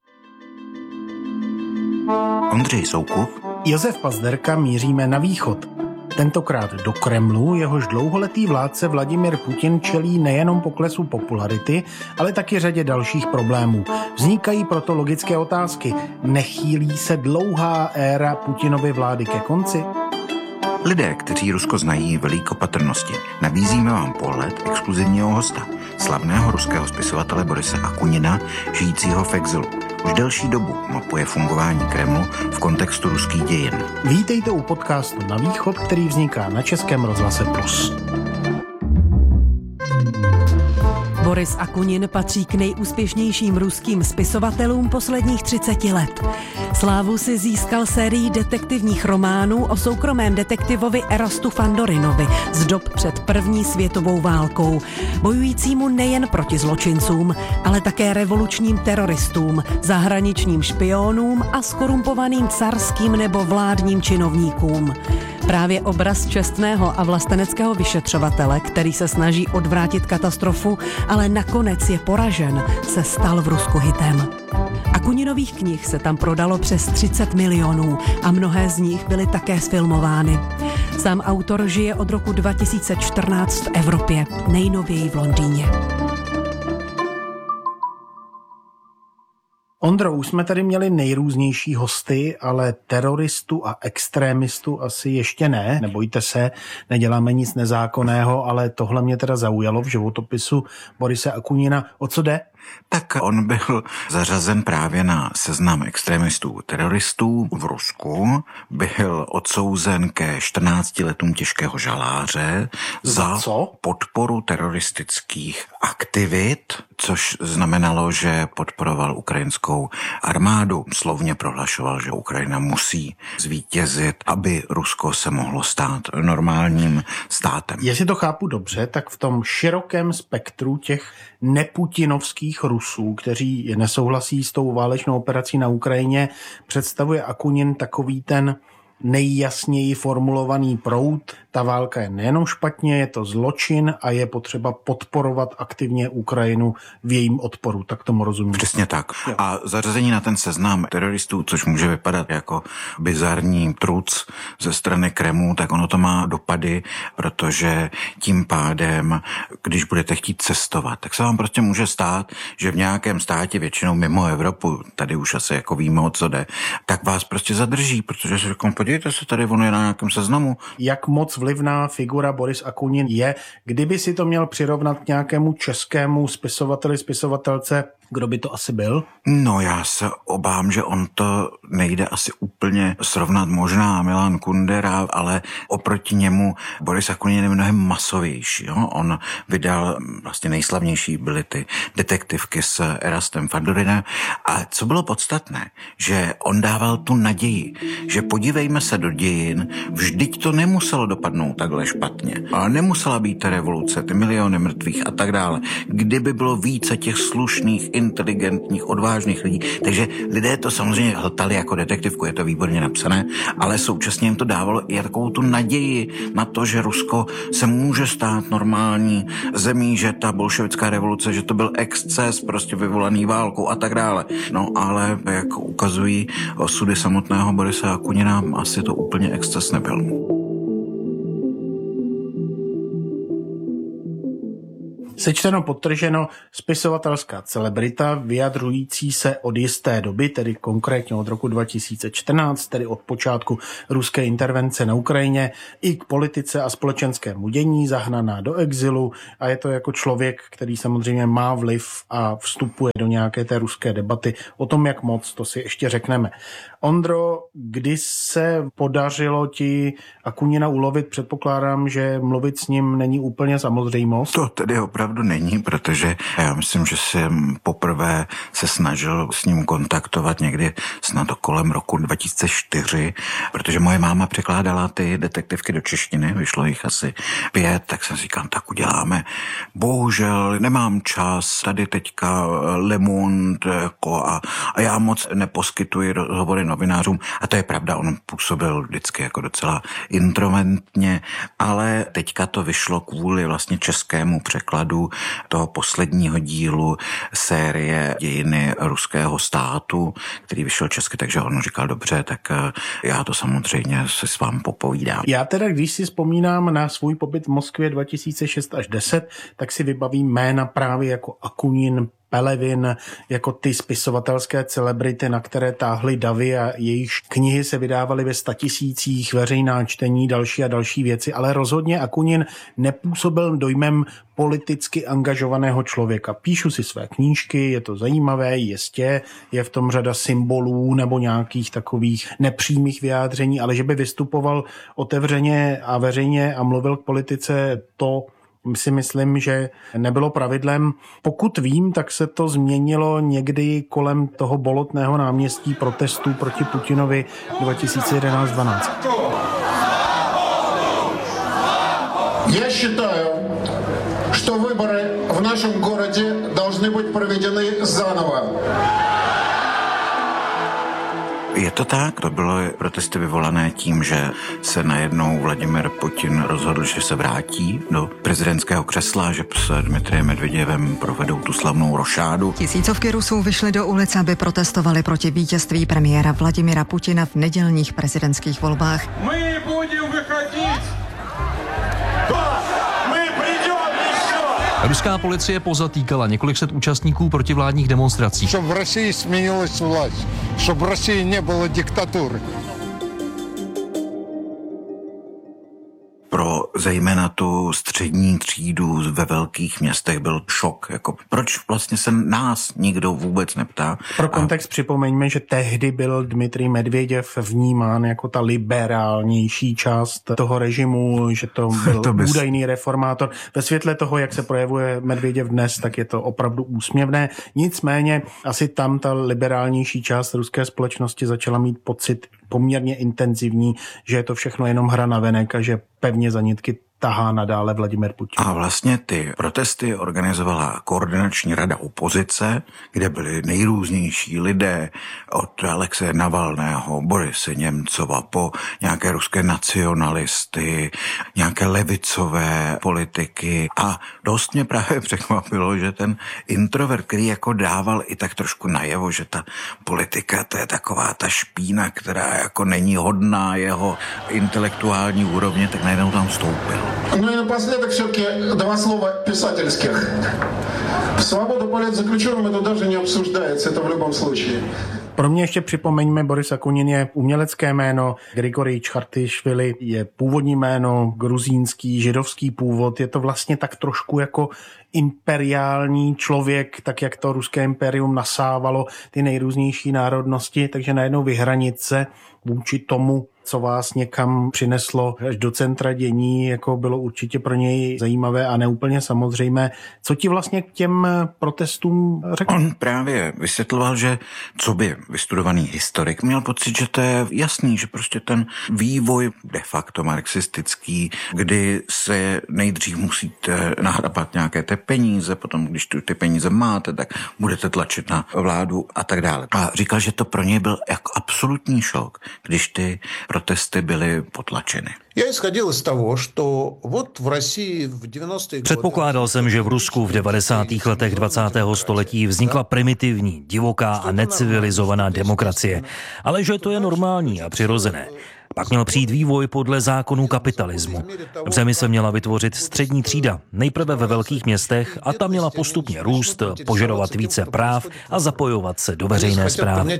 Ondřej Soukup, Josef Pazderka, míříme na východ. Tentokrát do Kremlu, jehož dlouholetý vládce Vladimir Putin čelí nejenom poklesu popularity, ale taky řadě dalších problémů. Vznikají proto logické otázky. Nechýlí se dlouhá éra Putinovy vlády ke konci? Lidé, kteří Rusko znají, velí k opatrnosti. Nabízíme vám pohled exkluzivního hosta, slavného ruského spisovatele Borise Akunina, žijícího v exilu. Už delší dobu mapuje fungování Kremlu v kontextu ruských dějin. Vítejte u podcastu Na východ, který vzniká na Českém rozhlase Plus. Boris Akunin patří k nejúspěšnějším ruským spisovatelům posledních třiceti let. Slávu si získal sérií detektivních románů o soukromém detektivovi Erastu Fandorinovi z dob před první světovou válkou, bojujícímu nejen proti zločincům, ale také revolučním teroristům, zahraničním špionům a skorumpovaným carským nebo vládním činovníkům. Právě obraz čestného a vlasteneckého vyšetřovatele, který se snaží odvrátit katastrofu, ale nakonec je poražen, se stal v Rusku hitem. Akuninových knih se tam prodalo přes třicet milionů a mnohé z nich byly také sfilmovány. Sám autor žije od roku dva tisíce čtrnáct v Evropě, nejnověji v Londýně. Ondro, už jsme tady měli nejrůznější hosty, ale teroristu a extrémistu asi ještě ne. Nebojte se, neděláme nic nezákonného, ale tohle mě teda zaujalo v životopisu Borise Akunina. O co jde? Tak on byl zařazen právě na seznam extremistů teroristů v Rusku, byl odsouzen ke čtrnácti letům těžkého žaláře za, za podporu teroristických aktivit, což znamenalo, že podporoval ukrajinskou armádu. Slovně prohlašoval, že Ukrajina musí zvítězit, aby Rusko se mohlo stát normálním státem. Jestli to chápu dobře, tak v tom širokém spektru těch neputinovských Rusů, kteří nesouhlasí s tou válečnou operací na Ukrajině, představuje Akunin takový ten nejjasněji formulovaný proud. Ta válka je nejenom špatně, je to zločin a je potřeba podporovat aktivně Ukrajinu v jejím odporu. Tak tomu rozumím. Přesně tak. A zařazení na ten seznam teroristů, což může vypadat jako bizarní truc ze strany Kremlu, tak ono to má dopady, protože tím pádem, když budete chtít cestovat, tak se vám prostě může stát, že v nějakém státě, většinou mimo Evropu, tady už asi jako víme, o co jde, tak vás prostě zadrží, protože se řeknou, podívejte se, tady ono je na nějakém seznamu. Jak moc vlivná figura Boris Akunin je, kdyby si to měl přirovnat k nějakému českému spisovateli, spisovatelce, kdo by to asi byl? No já se obávám, že on to nejde asi úplně srovnat, možná Milan Kundera, ale oproti němu Boris Akunin je mnohem masovější. Jo? On vydal, vlastně nejslavnější byly ty detektivky s Erastem Fandorinem a co bylo podstatné, že on dával tu naději, že podívejme se do dějin, vždyť to nemuselo dopadnout takhle špatně, ale nemusela být revoluce, ty miliony mrtvých a tak dále. Kdyby bylo více těch slušných, inteligentních, odvážných lidí. Takže lidé to samozřejmě hltali jako detektivku, je to výborně napsané, ale současně jim to dávalo i takovou tu naději na to, že Rusko se může stát normální zemí, že ta bolševická revoluce, že to byl exces prostě vyvolaný válkou a tak dále. No ale jak ukazují osudy samotného Borise Akunina, asi to úplně exces nebyl. Sečteno podtrženo, spisovatelská celebrita vyjadřující se od jisté doby, tedy konkrétně od roku dva tisíce čtrnáct, tedy od počátku ruské intervence na Ukrajině, i k politice a společenskému dění, zahnaná do exilu a je to jako člověk, který samozřejmě má vliv a vstupuje do nějaké té ruské debaty. O tom, jak moc, to si ještě řekneme. Ondro, kdy se podařilo ti Akunina ulovit? Předpokládám, že mluvit s ním není úplně samozřejmost. To tedy opravdu není, protože já myslím, že jsem poprvé se snažil s ním kontaktovat někdy snad kolem roku dva tisíce čtyři, protože moje máma překládala ty detektivky do češtiny, vyšlo jich asi pět, tak jsem si říkal, tak uděláme. Bohužel nemám čas, tady teďka Le Monde jako a, a já moc neposkytuji rozhovory novinářům a to je pravda, on působil vždycky jako docela introvertně, ale teďka to vyšlo kvůli vlastně českému překladu toho posledního dílu série Dějiny ruského státu, který vyšel česky, takže on říkal dobře, tak já to samozřejmě se s vám popovídám. Já teda, když si vzpomínám na svůj pobyt v Moskvě dva tisíce šest až deset, tak si vybavím jména právě jako Akunin, Pelevin, jako ty spisovatelské celebrity, na které táhly davy a jejichž knihy se vydávaly ve statisících, veřejná čtení, další a další věci, ale rozhodně Akunin nepůsobil dojmem politicky angažovaného člověka. Píšu si své knížky, je to zajímavé, jistě, je v tom řada symbolů nebo nějakých takových nepřímých vyjádření, ale že by vystupoval otevřeně a veřejně a mluvil k politice, to si myslím, že nebylo pravidlem. Pokud vím, tak se to změnilo někdy kolem toho bolotného náměstí protestů proti Putinovi dva tisíce jedenáct dvanáct. Já считаю, что выборы в нашем городе должны быть проведены заново. Je to tak, to bylo protesty vyvolané tím, že se najednou Vladimir Putin rozhodl, že se vrátí do prezidentského křesla, že s Dmitrijem Medvěděvem provedou tu slavnou rošádu. Tisícovky Rusů vyšly do ulic, aby protestovali proti vítězství premiéra Vladimira Putina v nedělních prezidentských volbách. My budeme vychodit! Ruská policie pozatýkala několik set účastníků protivládních demonstrací. Щоб в России сменилась власть, щоб в России не было диктатуры. Pro zejména tu střední třídu ve velkých městech byl šok. Jako, proč vlastně se nás nikdo vůbec neptá? Pro kontext a... připomeňme, že tehdy byl Dmitrij Medvěděv vnímán jako ta liberálnější část toho režimu, že to byl to bys... údajný reformátor. Ve světle toho, jak se projevuje Medvěděv dnes, tak je to opravdu úsměvné. Nicméně asi tam ta liberálnější část ruské společnosti začala mít pocit poměrně intenzivní, že je to všechno jenom hra na venek a že pevně za nitky tahá nadále Vladimir Putin. A vlastně ty protesty organizovala koordinační rada opozice, kde byli nejrůznější lidé od Alexeje Navalného, Borise Němcova po nějaké ruské nacionalisty, nějaké levicové politiky a dost mě právě překvapilo, že ten introvert, který jako dával i tak trošku najevo, že ta politika to je taková ta špína, která jako není hodná jeho intelektuální úrovně, tak najednou tam vstoupil. Ну и напоследок все-таки два слова писательских. Свобода политзаключенным это даже не обсуждается, это в любом случае. Pro mě ještě připomeňme, Boris Akunin je umělecké jméno, Grigorij Čchartyšvili je původní jméno, gruzínský, židovský původ, je to vlastně tak trošku jako imperiální člověk, tak jak to ruské imperium nasávalo ty nejrůznější národnosti, takže najednou vyhranit se vůči tomu, co vás někam přineslo až do centra dění, jako bylo určitě pro něj zajímavé a neúplně samozřejmé. Co ti vlastně k těm protestům řekl? On právě vysvětloval, že co by vystudovaný historik měl pocit, že to je jasný, že prostě ten vývoj de facto marxistický, kdy se nejdřív musíte nahrabat nějaké ty peníze, potom když tu ty peníze máte, tak budete tlačit na vládu a tak dále. A říkal, že to pro něj byl jako absolutní šok, když ty protesty byly potlačeny. Předpokládal jsem, že v Rusku v devadesátých letech dvacátého století vznikla primitivní, divoká a necivilizovaná demokracie, ale že to je normální a přirozené. Pak měl přijít vývoj podle zákonů kapitalismu. V zemi se měla vytvořit střední třída, nejprve ve velkých městech, a ta měla postupně růst, požadovat více práv a zapojovat se do veřejné správy.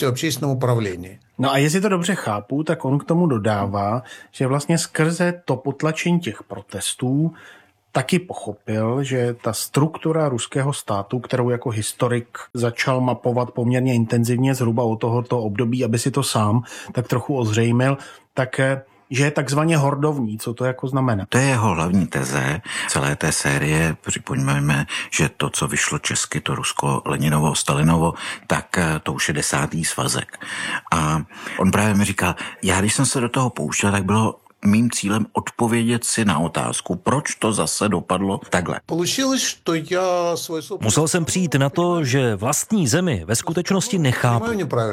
No a jestli to dobře chápu, tak on k tomu dodává, že vlastně skrze to potlačení těch protestů taky pochopil, že ta struktura ruského státu, kterou jako historik začal mapovat poměrně intenzivně zhruba od tohoto období, aby si to sám tak trochu ozřejmil, tak že je takzvaně hordovní. Co to jako znamená? To je jeho hlavní teze celé té série. Připomeňme, že to, co vyšlo česky, to Rusko-Leninovo, Stalinovo, tak to už je desátý svazek. A on právě mi říkal, já když jsem se do toho pouštěl, tak bylo mým cílem odpovědět si na otázku, proč to zase dopadlo takhle. Musel jsem přijít na to, že vlastní zemi ve skutečnosti nechápu.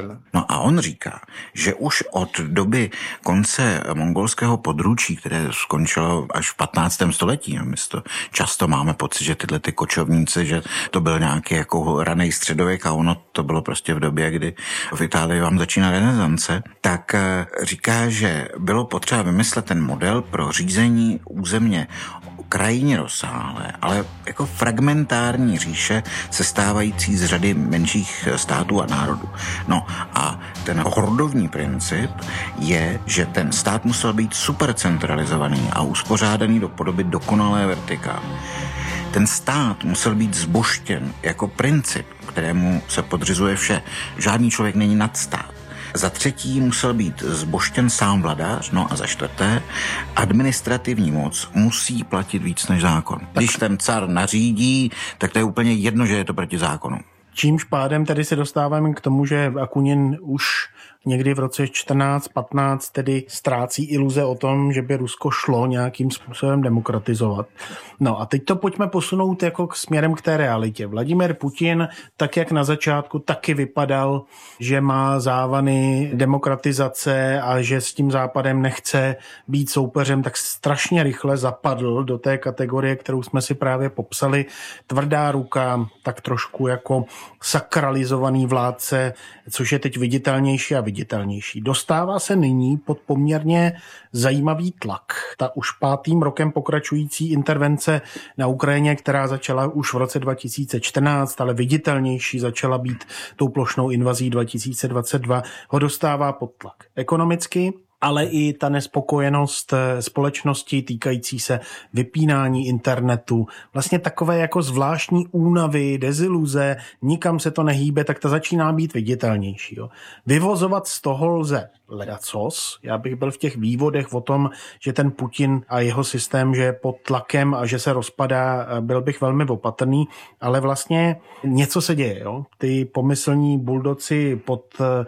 No a on říká, že už od doby konce mongolského područí, které skončilo až v patnáctém století, my to často máme pocit, že tyhle ty kočovníci, že to byl nějaký jako raný středověk a ono to bylo prostě v době, kdy v Itálii vám začíná renesance, tak říká, že bylo potřeba vymyslet ten model pro řízení územně krajně rozsáhlé, ale jako fragmentární říše sestávající z řady menších států a národů. No a ten hordovní princip je, že ten stát musel být supercentralizovaný a uspořádaný do podoby dokonalé vertikály. Ten stát musel být zboštěn jako princip, kterému se podřizuje vše. Žádný člověk není nad stát. Za třetí musel být zboštěn sám vladař, no a za čtvrté administrativní moc musí platit víc než zákon. Když ten car nařídí, tak to je úplně jedno, že je to proti zákonu. Čímž pádem tedy se dostáváme k tomu, že Akunin už někdy v roce čtrnáct patnáct tedy ztrácí iluze o tom, že by Rusko šlo nějakým způsobem demokratizovat. No a teď to pojďme posunout jako k směrem k té realitě. Vladimir Putin, tak jak na začátku, taky vypadal, že má závany demokratizace a že s tím Západem nechce být soupeřem, tak strašně rychle zapadl do té kategorie, kterou jsme si právě popsali. Tvrdá ruka, tak trošku jako sakralizovaný vládce, což je teď viditelnější a viditelnější. Dostává se nyní pod poměrně zajímavý tlak. Ta už pátým rokem pokračující intervence na Ukrajině, která začala už v roce dva tisíce čtrnáct, ale viditelnější začala být tou plošnou invazí dva tisíce dvacet dva, ho dostává pod tlak. Ekonomicky, ale i ta nespokojenost společnosti týkající se vypínání internetu, vlastně takové jako zvláštní únavy, deziluze, nikam se to nehýbe, tak to začíná být viditelnější. Jo. Vyvozovat z toho lze ledacos. Já bych byl v těch vývodech o tom, že ten Putin a jeho systém, že je pod tlakem a že se rozpadá, byl bych velmi opatrný, ale vlastně něco se děje. Jo. Ty pomyslní buldoci pod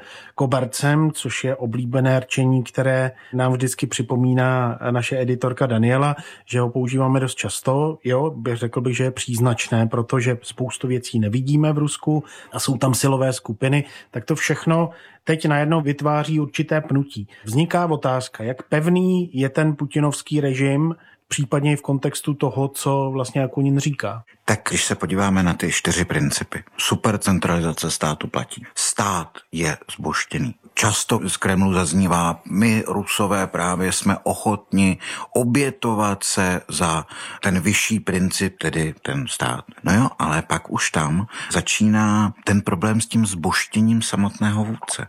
kobercem, což je oblíbené rčení, které nám vždycky připomíná naše editorka Daniela, že ho používáme dost často. Jo, bych řekl bych, že je příznačné, protože spoustu věcí nevidíme v Rusku a jsou tam silové skupiny, tak to všechno teď najednou vytváří určité pnutí. Vzniká otázka, jak pevný je ten putinovský režim, případně i v kontextu toho, co vlastně Akunin říká. Tak když se podíváme na ty čtyři principy. Supercentralizace státu platí. Stát je zboštěný. Často z Kremlu zaznívá, my Rusové právě jsme ochotni obětovat se za ten vyšší princip, tedy ten stát. No jo, ale pak už tam začíná ten problém s tím zboštěním samotného vůdce.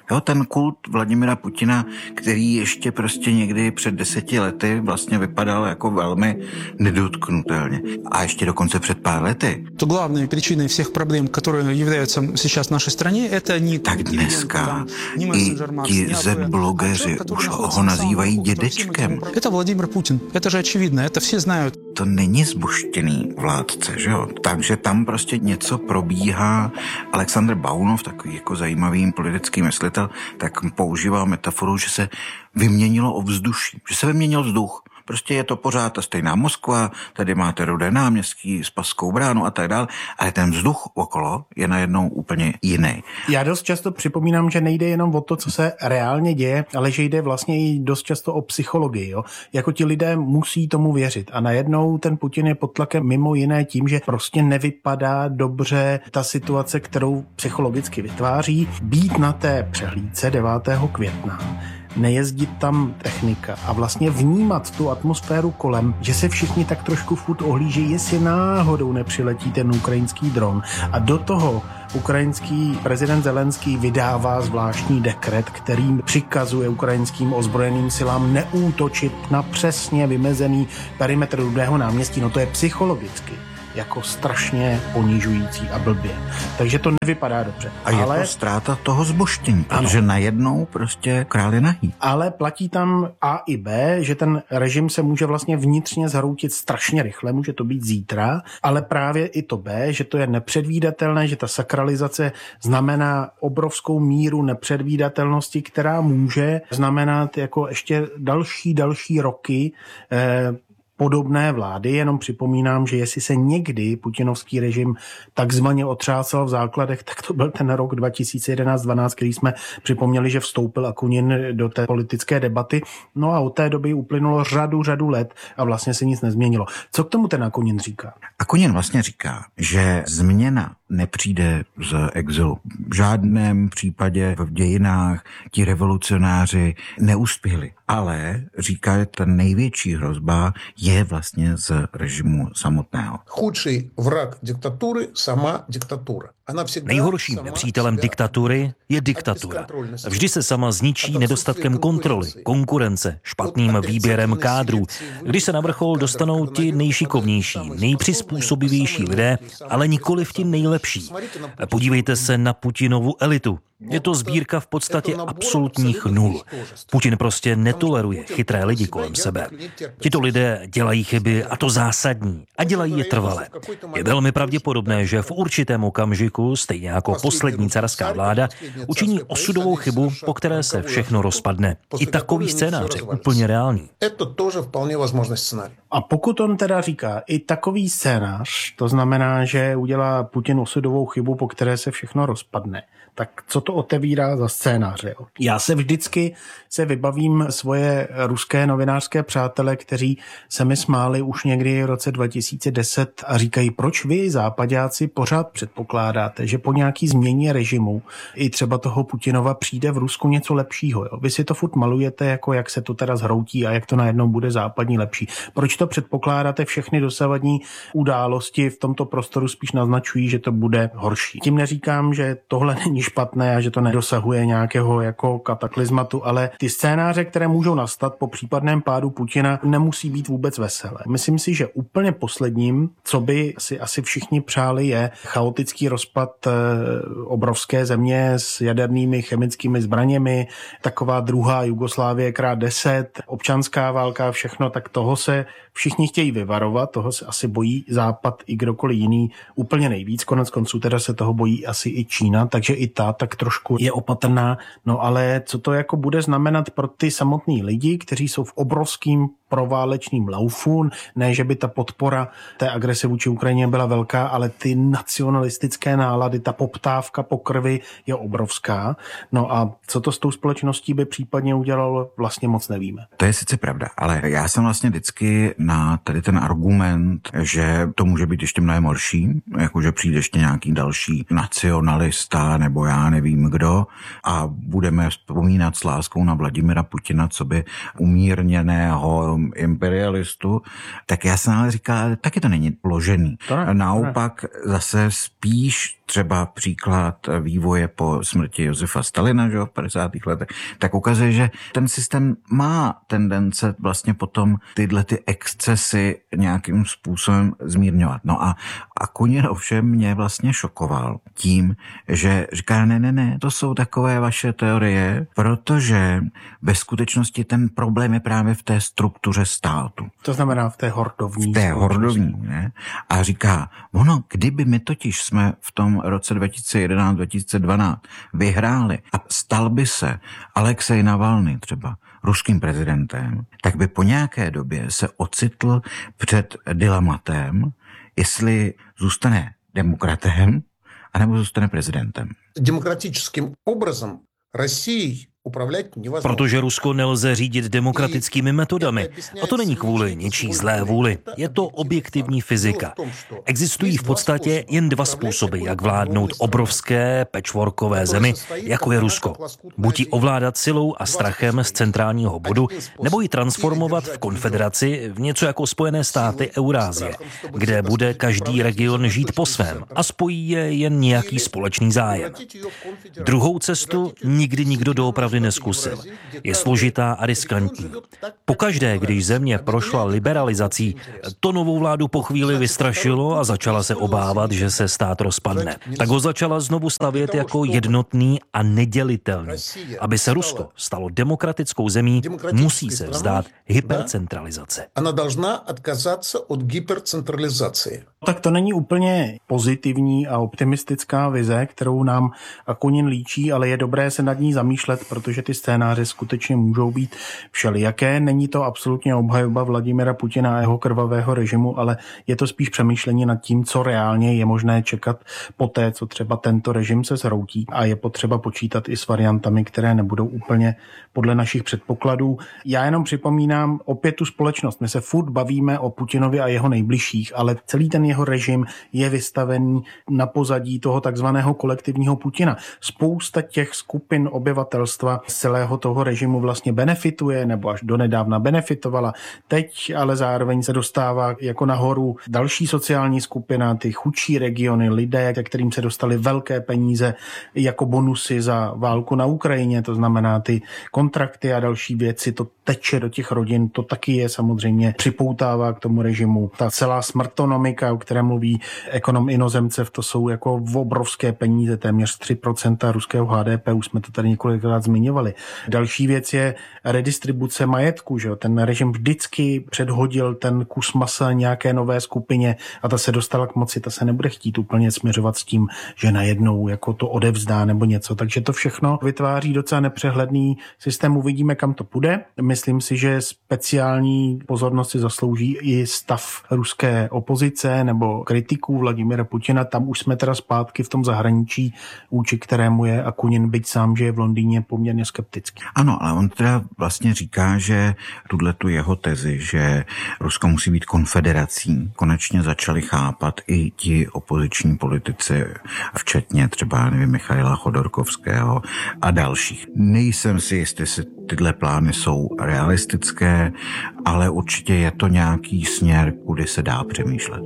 Jo, ten kult Vladimira Putina, který ještě prostě někdy před deseti lety vlastně vypadal jako velmi nedotknutelně. A ještě dokonce před pár lety. To hlavní příčinou všech problémů, které являются сейчас в нашей стране, это не... Tak dneska i ti Z-blogeři už ho nazývají dědečkem. Это Владимир Путин. Это же очевидно, это все знают. To není zbuštěný vládce, že jo? Takže tam prostě něco probíhá. Alexandr Baunov, takový jako zajímavý politický myslitel, tak používal metaforu, že se vyměnilo ovzduší, že se vyměnil vzduch. Prostě je to pořád ta stejná Moskva, tady máte Rudé náměstí, Spasskou bránu a tak dále, ale ten vzduch okolo je najednou úplně jiný. Já dost často připomínám, že nejde jenom o to, co se reálně děje, ale že jde vlastně i dost často o psychologii. Jo? Jako ti lidé musí tomu věřit a najednou ten Putin je pod tlakem mimo jiné tím, že prostě nevypadá dobře ta situace, kterou psychologicky vytváří. Být na té přehlídce devátého května, nejezdit tam technika a vlastně vnímat tu atmosféru kolem, že se všichni tak trošku furt ohlíží, jestli náhodou nepřiletí ten ukrajinský dron. A do toho ukrajinský prezident Zelenský vydává zvláštní dekret, kterým přikazuje ukrajinským ozbrojeným silám neútočit na přesně vymezený perimetr Rudého náměstí. No to je psychologicky jako strašně ponižující a blbě. Takže to nevypadá dobře. A je ale... to ztráta toho zboštění, protože ano. Najednou prostě král je nahý. Ale platí tam A i B, že ten režim se může vlastně vnitřně zhroutit strašně rychle, může to být zítra, ale právě i to B, že to je nepředvídatelné, že ta sakralizace znamená obrovskou míru nepředvídatelnosti, která může znamenat jako ještě další, další roky eh, podobné vlády, jenom připomínám, že jestli se někdy putinovský režim takzvaně otřásal v základech, tak to byl ten rok dva tisíce jedenáct dvanáct, který jsme připomněli, že vstoupil Akunin do té politické debaty. No a od té doby uplynulo řadu, řadu let a vlastně se nic nezměnilo. Co k tomu ten Akunin říká? Akunin vlastně říká, že změna nepřijde z exilu. V žádném případě v dějinách ti revolucionáři neuspěli. Ale, říká, že ta největší hrozba je vlastně z režimu samotného. Chudší vrah diktatury, sama diktatura. Nejhorším nepřítelem diktatury je diktatura. Vždy se sama zničí nedostatkem kontroly, konkurence, špatným výběrem kádrů, když se na vrchol dostanou ti nejšikovnější, nejpřizpůsobivější lidé, ale nikoliv ti nejlepší. Podívejte se na Putinovu elitu. Je to sbírka v podstatě absolutních nul. Putin prostě netoleruje chytré lidi kolem sebe. Tito lidé dělají chyby a to zásadní a dělají je trvale. Je velmi pravděpodobné, že v určitém okamžiku, stejně jako poslední carská vláda, učiní osudovou chybu, po které se všechno rozpadne. I takový scénář je úplně reálný. A pokud on teda říká i takový scénář, to znamená, že udělá Putin osudovou chybu, po které se všechno rozpadne, tak co to otevírá za scénáře? Jo? Já se vždycky se vybavím svoje ruské novinářské přátele, kteří se mi smáli už někdy v roce dva tisíce deset a říkají, proč vy západáci pořád předpokládáte, že po nějaký změně režimu i třeba toho Putinova přijde v Rusku něco lepšího. Jo? Vy si to furt malujete, jako jak se to teda zhroutí a jak to najednou bude západní lepší. Proč to předpokládáte? Všechny dosavadní události v tomto prostoru spíš naznačují, že to bude horší. Tím neříkám, že tohle není špatné a že to nedosahuje nějakého jako kataklizmatu, ale ty scénáře, které můžou nastat po případném pádu Putina, nemusí být vůbec veselé. Myslím si, že úplně posledním, co by si asi všichni přáli, je chaotický rozpad obrovské země s jadernými chemickými zbraněmi, taková druhá Jugoslávie krát deset, občanská válka, všechno, tak toho se všichni chtějí vyvarovat, toho se asi bojí Západ i kdokoliv jiný úplně nejvíc, konec konců teda se toho bojí asi i Čína, takže i ta tak trošku je opatrná, no ale co to jako bude znamenat pro ty samotný lidi, kteří jsou v obrovským proválečným laufu, ne, že by ta podpora té agrese vůči Ukrajině byla velká, ale ty nacionalistické nálady, ta poptávka po krvi je obrovská. No a co to s tou společností by případně udělalo, vlastně moc nevíme. To je sice pravda, ale já jsem vlastně vždycky na tady ten argument, že to může být ještě mnohem horší, jakože přijde ještě nějaký další nacionalista nebo já nevím kdo a budeme vzpomínat s láskou na Vladimira Putina, co by umírněného tom imperialistu, tak já jsem ale říkal, taky to není vložený. To ne, Naopak to ne. Zase spíš třeba příklad vývoje po smrti Josefa Stalina, že, v padesátých letech, tak ukazuje, že ten systém má tendence vlastně potom tyhle ty excesy nějakým způsobem zmírňovat. No a Akunin ovšem mě vlastně šokoval tím, že říká, ne, ne, ne, to jsou takové vaše teorie, protože ve skutečnosti ten problém je právě v té struktuře státu. To znamená v té hordovní. V té hordovní, ne? A říká, ono, kdyby my totiž jsme v tom roce dva tisíce jedenáct dva tisíce dvanáct vyhráli a stal by se Alexej Navalny třeba ruským prezidentem, tak by po nějaké době se ocitl před dilematem, jestli zůstane demokratem, anebo zůstane prezidentem. Demokratickým obrazem Россией Protože Rusko nelze řídit demokratickými metodami. A to není kvůli něčí zlé vůli. Je to objektivní fyzika. Existují v podstatě jen dva způsoby, jak vládnout obrovské patchworkové zemi, jako je Rusko. Buď ji ovládat silou a strachem z centrálního bodu, nebo ji transformovat v konfederaci v něco jako Spojené státy Eurázie, kde bude každý region žít po svém a spojí je jen nějaký společný zájem. Druhou cestu nikdy nikdo doopravdy neskusil. Je složitá a riskantní. Pokaždé, když země prošla liberalizací, to novou vládu po chvíli vystrašilo a začala se obávat, že se stát rozpadne. Tak ho začala znovu stavět jako jednotný a nedělitelný. Aby se Rusko stalo demokratickou zemí, musí se vzdát hypercentralizace. Ona должна отказаться od hypercentralizace. Tak to není úplně pozitivní a optimistická vize, kterou nám Akunin líčí, ale je dobré se nad ní zamýšlet, protože ty scénáře skutečně můžou být všelijaké. Není to absolutně obhajoba Vladimira Putina a jeho krvavého režimu, ale je to spíš přemýšlení nad tím, co reálně je možné čekat poté, co třeba tento režim se zhroutí, a je potřeba počítat i s variantami, které nebudou úplně podle našich předpokladů. Já jenom připomínám opět tu společnost. My se furt bavíme o Putinovi a jeho nejbližších, ale celý ten jeho režim je vystavený na pozadí toho takzvaného kolektivního Putina. Spousta těch skupin obyvatelstva z celého toho režimu vlastně benefituje, nebo až donedávna benefitovala. Teď ale zároveň se dostává jako nahoru další sociální skupina, ty chudší regiony, lidé, ke kterým se dostaly velké peníze jako bonusy za válku na Ukrajině, to znamená ty kontrakty a další věci, to teče do těch rodin, to taky je samozřejmě připoutává k tomu režimu. Ta celá smrtonomika, o které mluví ekonom Inozemcev, to jsou jako obrovské peníze, téměř tři procenta ruského H D P, už jsme to tady několikrát zmiňovali. Další věc je redistribuce majetku, že jo? Ten režim vždycky předhodil ten kus masa nějaké nové skupině a ta se dostala k moci, ta se nebude chtít úplně směřovat s tím, že najednou jako to odevzdá nebo něco. Takže to všechno vytváří docela nepřehledný systém. Uvidíme, kam to půjde. Myslím si, že speciální pozornost si zaslouží i stav ruské opozice nebo kritiků Vladimira Putina. Tam už jsme teda zpátky v tom zahraničí, vůči kterému je Akunin, byť sám, že je v Londýně poměrně skeptický. Ano, ale on teda vlastně říká, že tuhletu jeho tezi, že Rusko musí být konfederací, konečně začali chápat i ti opoziční politici, včetně třeba, nevím, Michaila Chodorkovského a dalších. Nejsem si jistý, jestli tyhle plány jsou realistické, ale určitě je to nějaký směr, kudy se dá přemýšlet.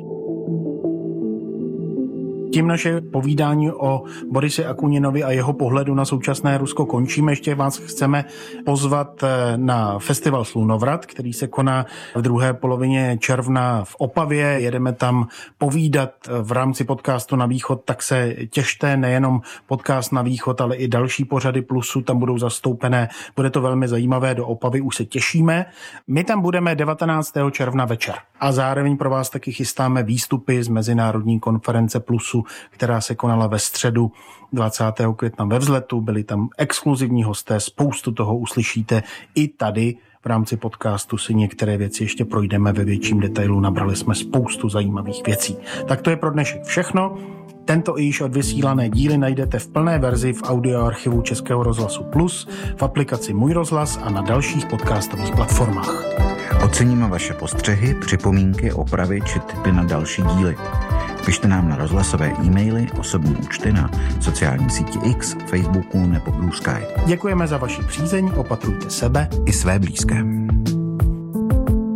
Tím naše povídání o Borise Akuninovi a jeho pohledu na současné Rusko končíme. Ještě vás chceme pozvat na festival Slunovrat, který se koná v druhé polovině června v Opavě. Jedeme tam povídat v rámci podcastu Na východ, tak se těšte, nejenom podcast Na východ, ale i další pořady Plusu tam budou zastoupené. Bude to velmi zajímavé, do Opavy už se těšíme. My tam budeme devatenáctého června večer a zároveň pro vás taky chystáme výstupy z Mezinárodní konference Plusu, která se konala ve středu dvacátého května ve Vzletu. Byli tam exkluzivní hosté, spoustu toho uslyšíte i tady. V rámci podcastu si některé věci ještě projdeme ve větším detailu. Nabrali jsme spoustu zajímavých věcí. Tak to je pro dnešek všechno. Tento i již odvysílané díly najdete v plné verzi v audioarchivu Českého rozhlasu Plus, v aplikaci Můj rozhlas a na dalších podcastových platformách. Oceníme vaše postřehy, připomínky, opravy či tipy na další díly. Pište nám na rozhlasové e-maily, osobní účty na sociální síti X, Facebooku nebo Blue Sky. Děkujeme za vaši přízeň, opatrujte sebe i své blízké.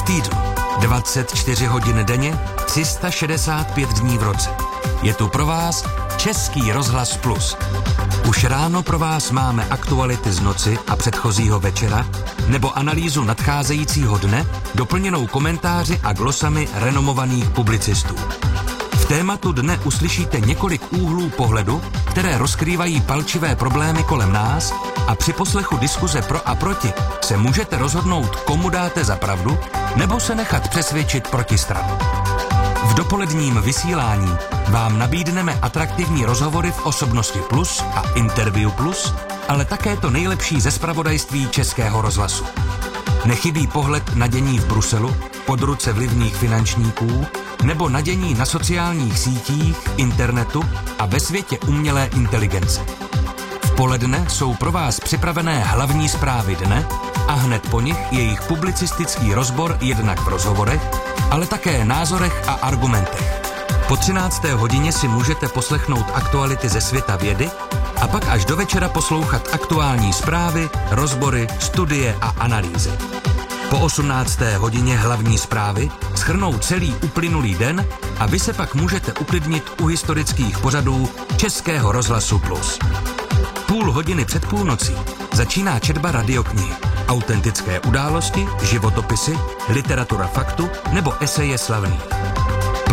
týdnu, dvacet čtyři hodin denně, tři sta šedesát pět dní v roce. Je tu pro vás Český rozhlas Plus. Už ráno pro vás máme aktuality z noci a předchozího večera, nebo analýzu nadcházejícího dne, doplněnou komentáři a glosami renomovaných publicistů. V tématu dne uslyšíte několik úhlů pohledu, které rozkrývají palčivé problémy kolem nás, a při poslechu diskuze pro a proti se můžete rozhodnout, komu dáte za pravdu, nebo se nechat přesvědčit protistranu. V dopoledním vysílání vám nabídneme atraktivní rozhovory v Osobnosti Plus a Interview Plus, ale také to nejlepší ze zpravodajství Českého rozhlasu. Nechybí pohled na dění v Bruselu, pod ruce vlivných finančníků, nebo na dění na sociálních sítích, internetu a ve světě umělé inteligence. V poledne jsou pro vás připravené hlavní zprávy dne a hned po nich jejich publicistický rozbor jednak v rozhovorech, ale také názorech a argumentech. Po třinácté hodině si můžete poslechnout aktuality ze světa vědy a pak až do večera poslouchat aktuální zprávy, rozbory, studie a analýzy. Po osmnácté hodině hlavní zprávy shrnou celý uplynulý den a vy se pak můžete uklidnit u historických pořadů Českého rozhlasu Plus. Půl hodiny před půlnocí začíná četba radioknihy, autentické události, životopisy, literatura faktu nebo eseje slavných.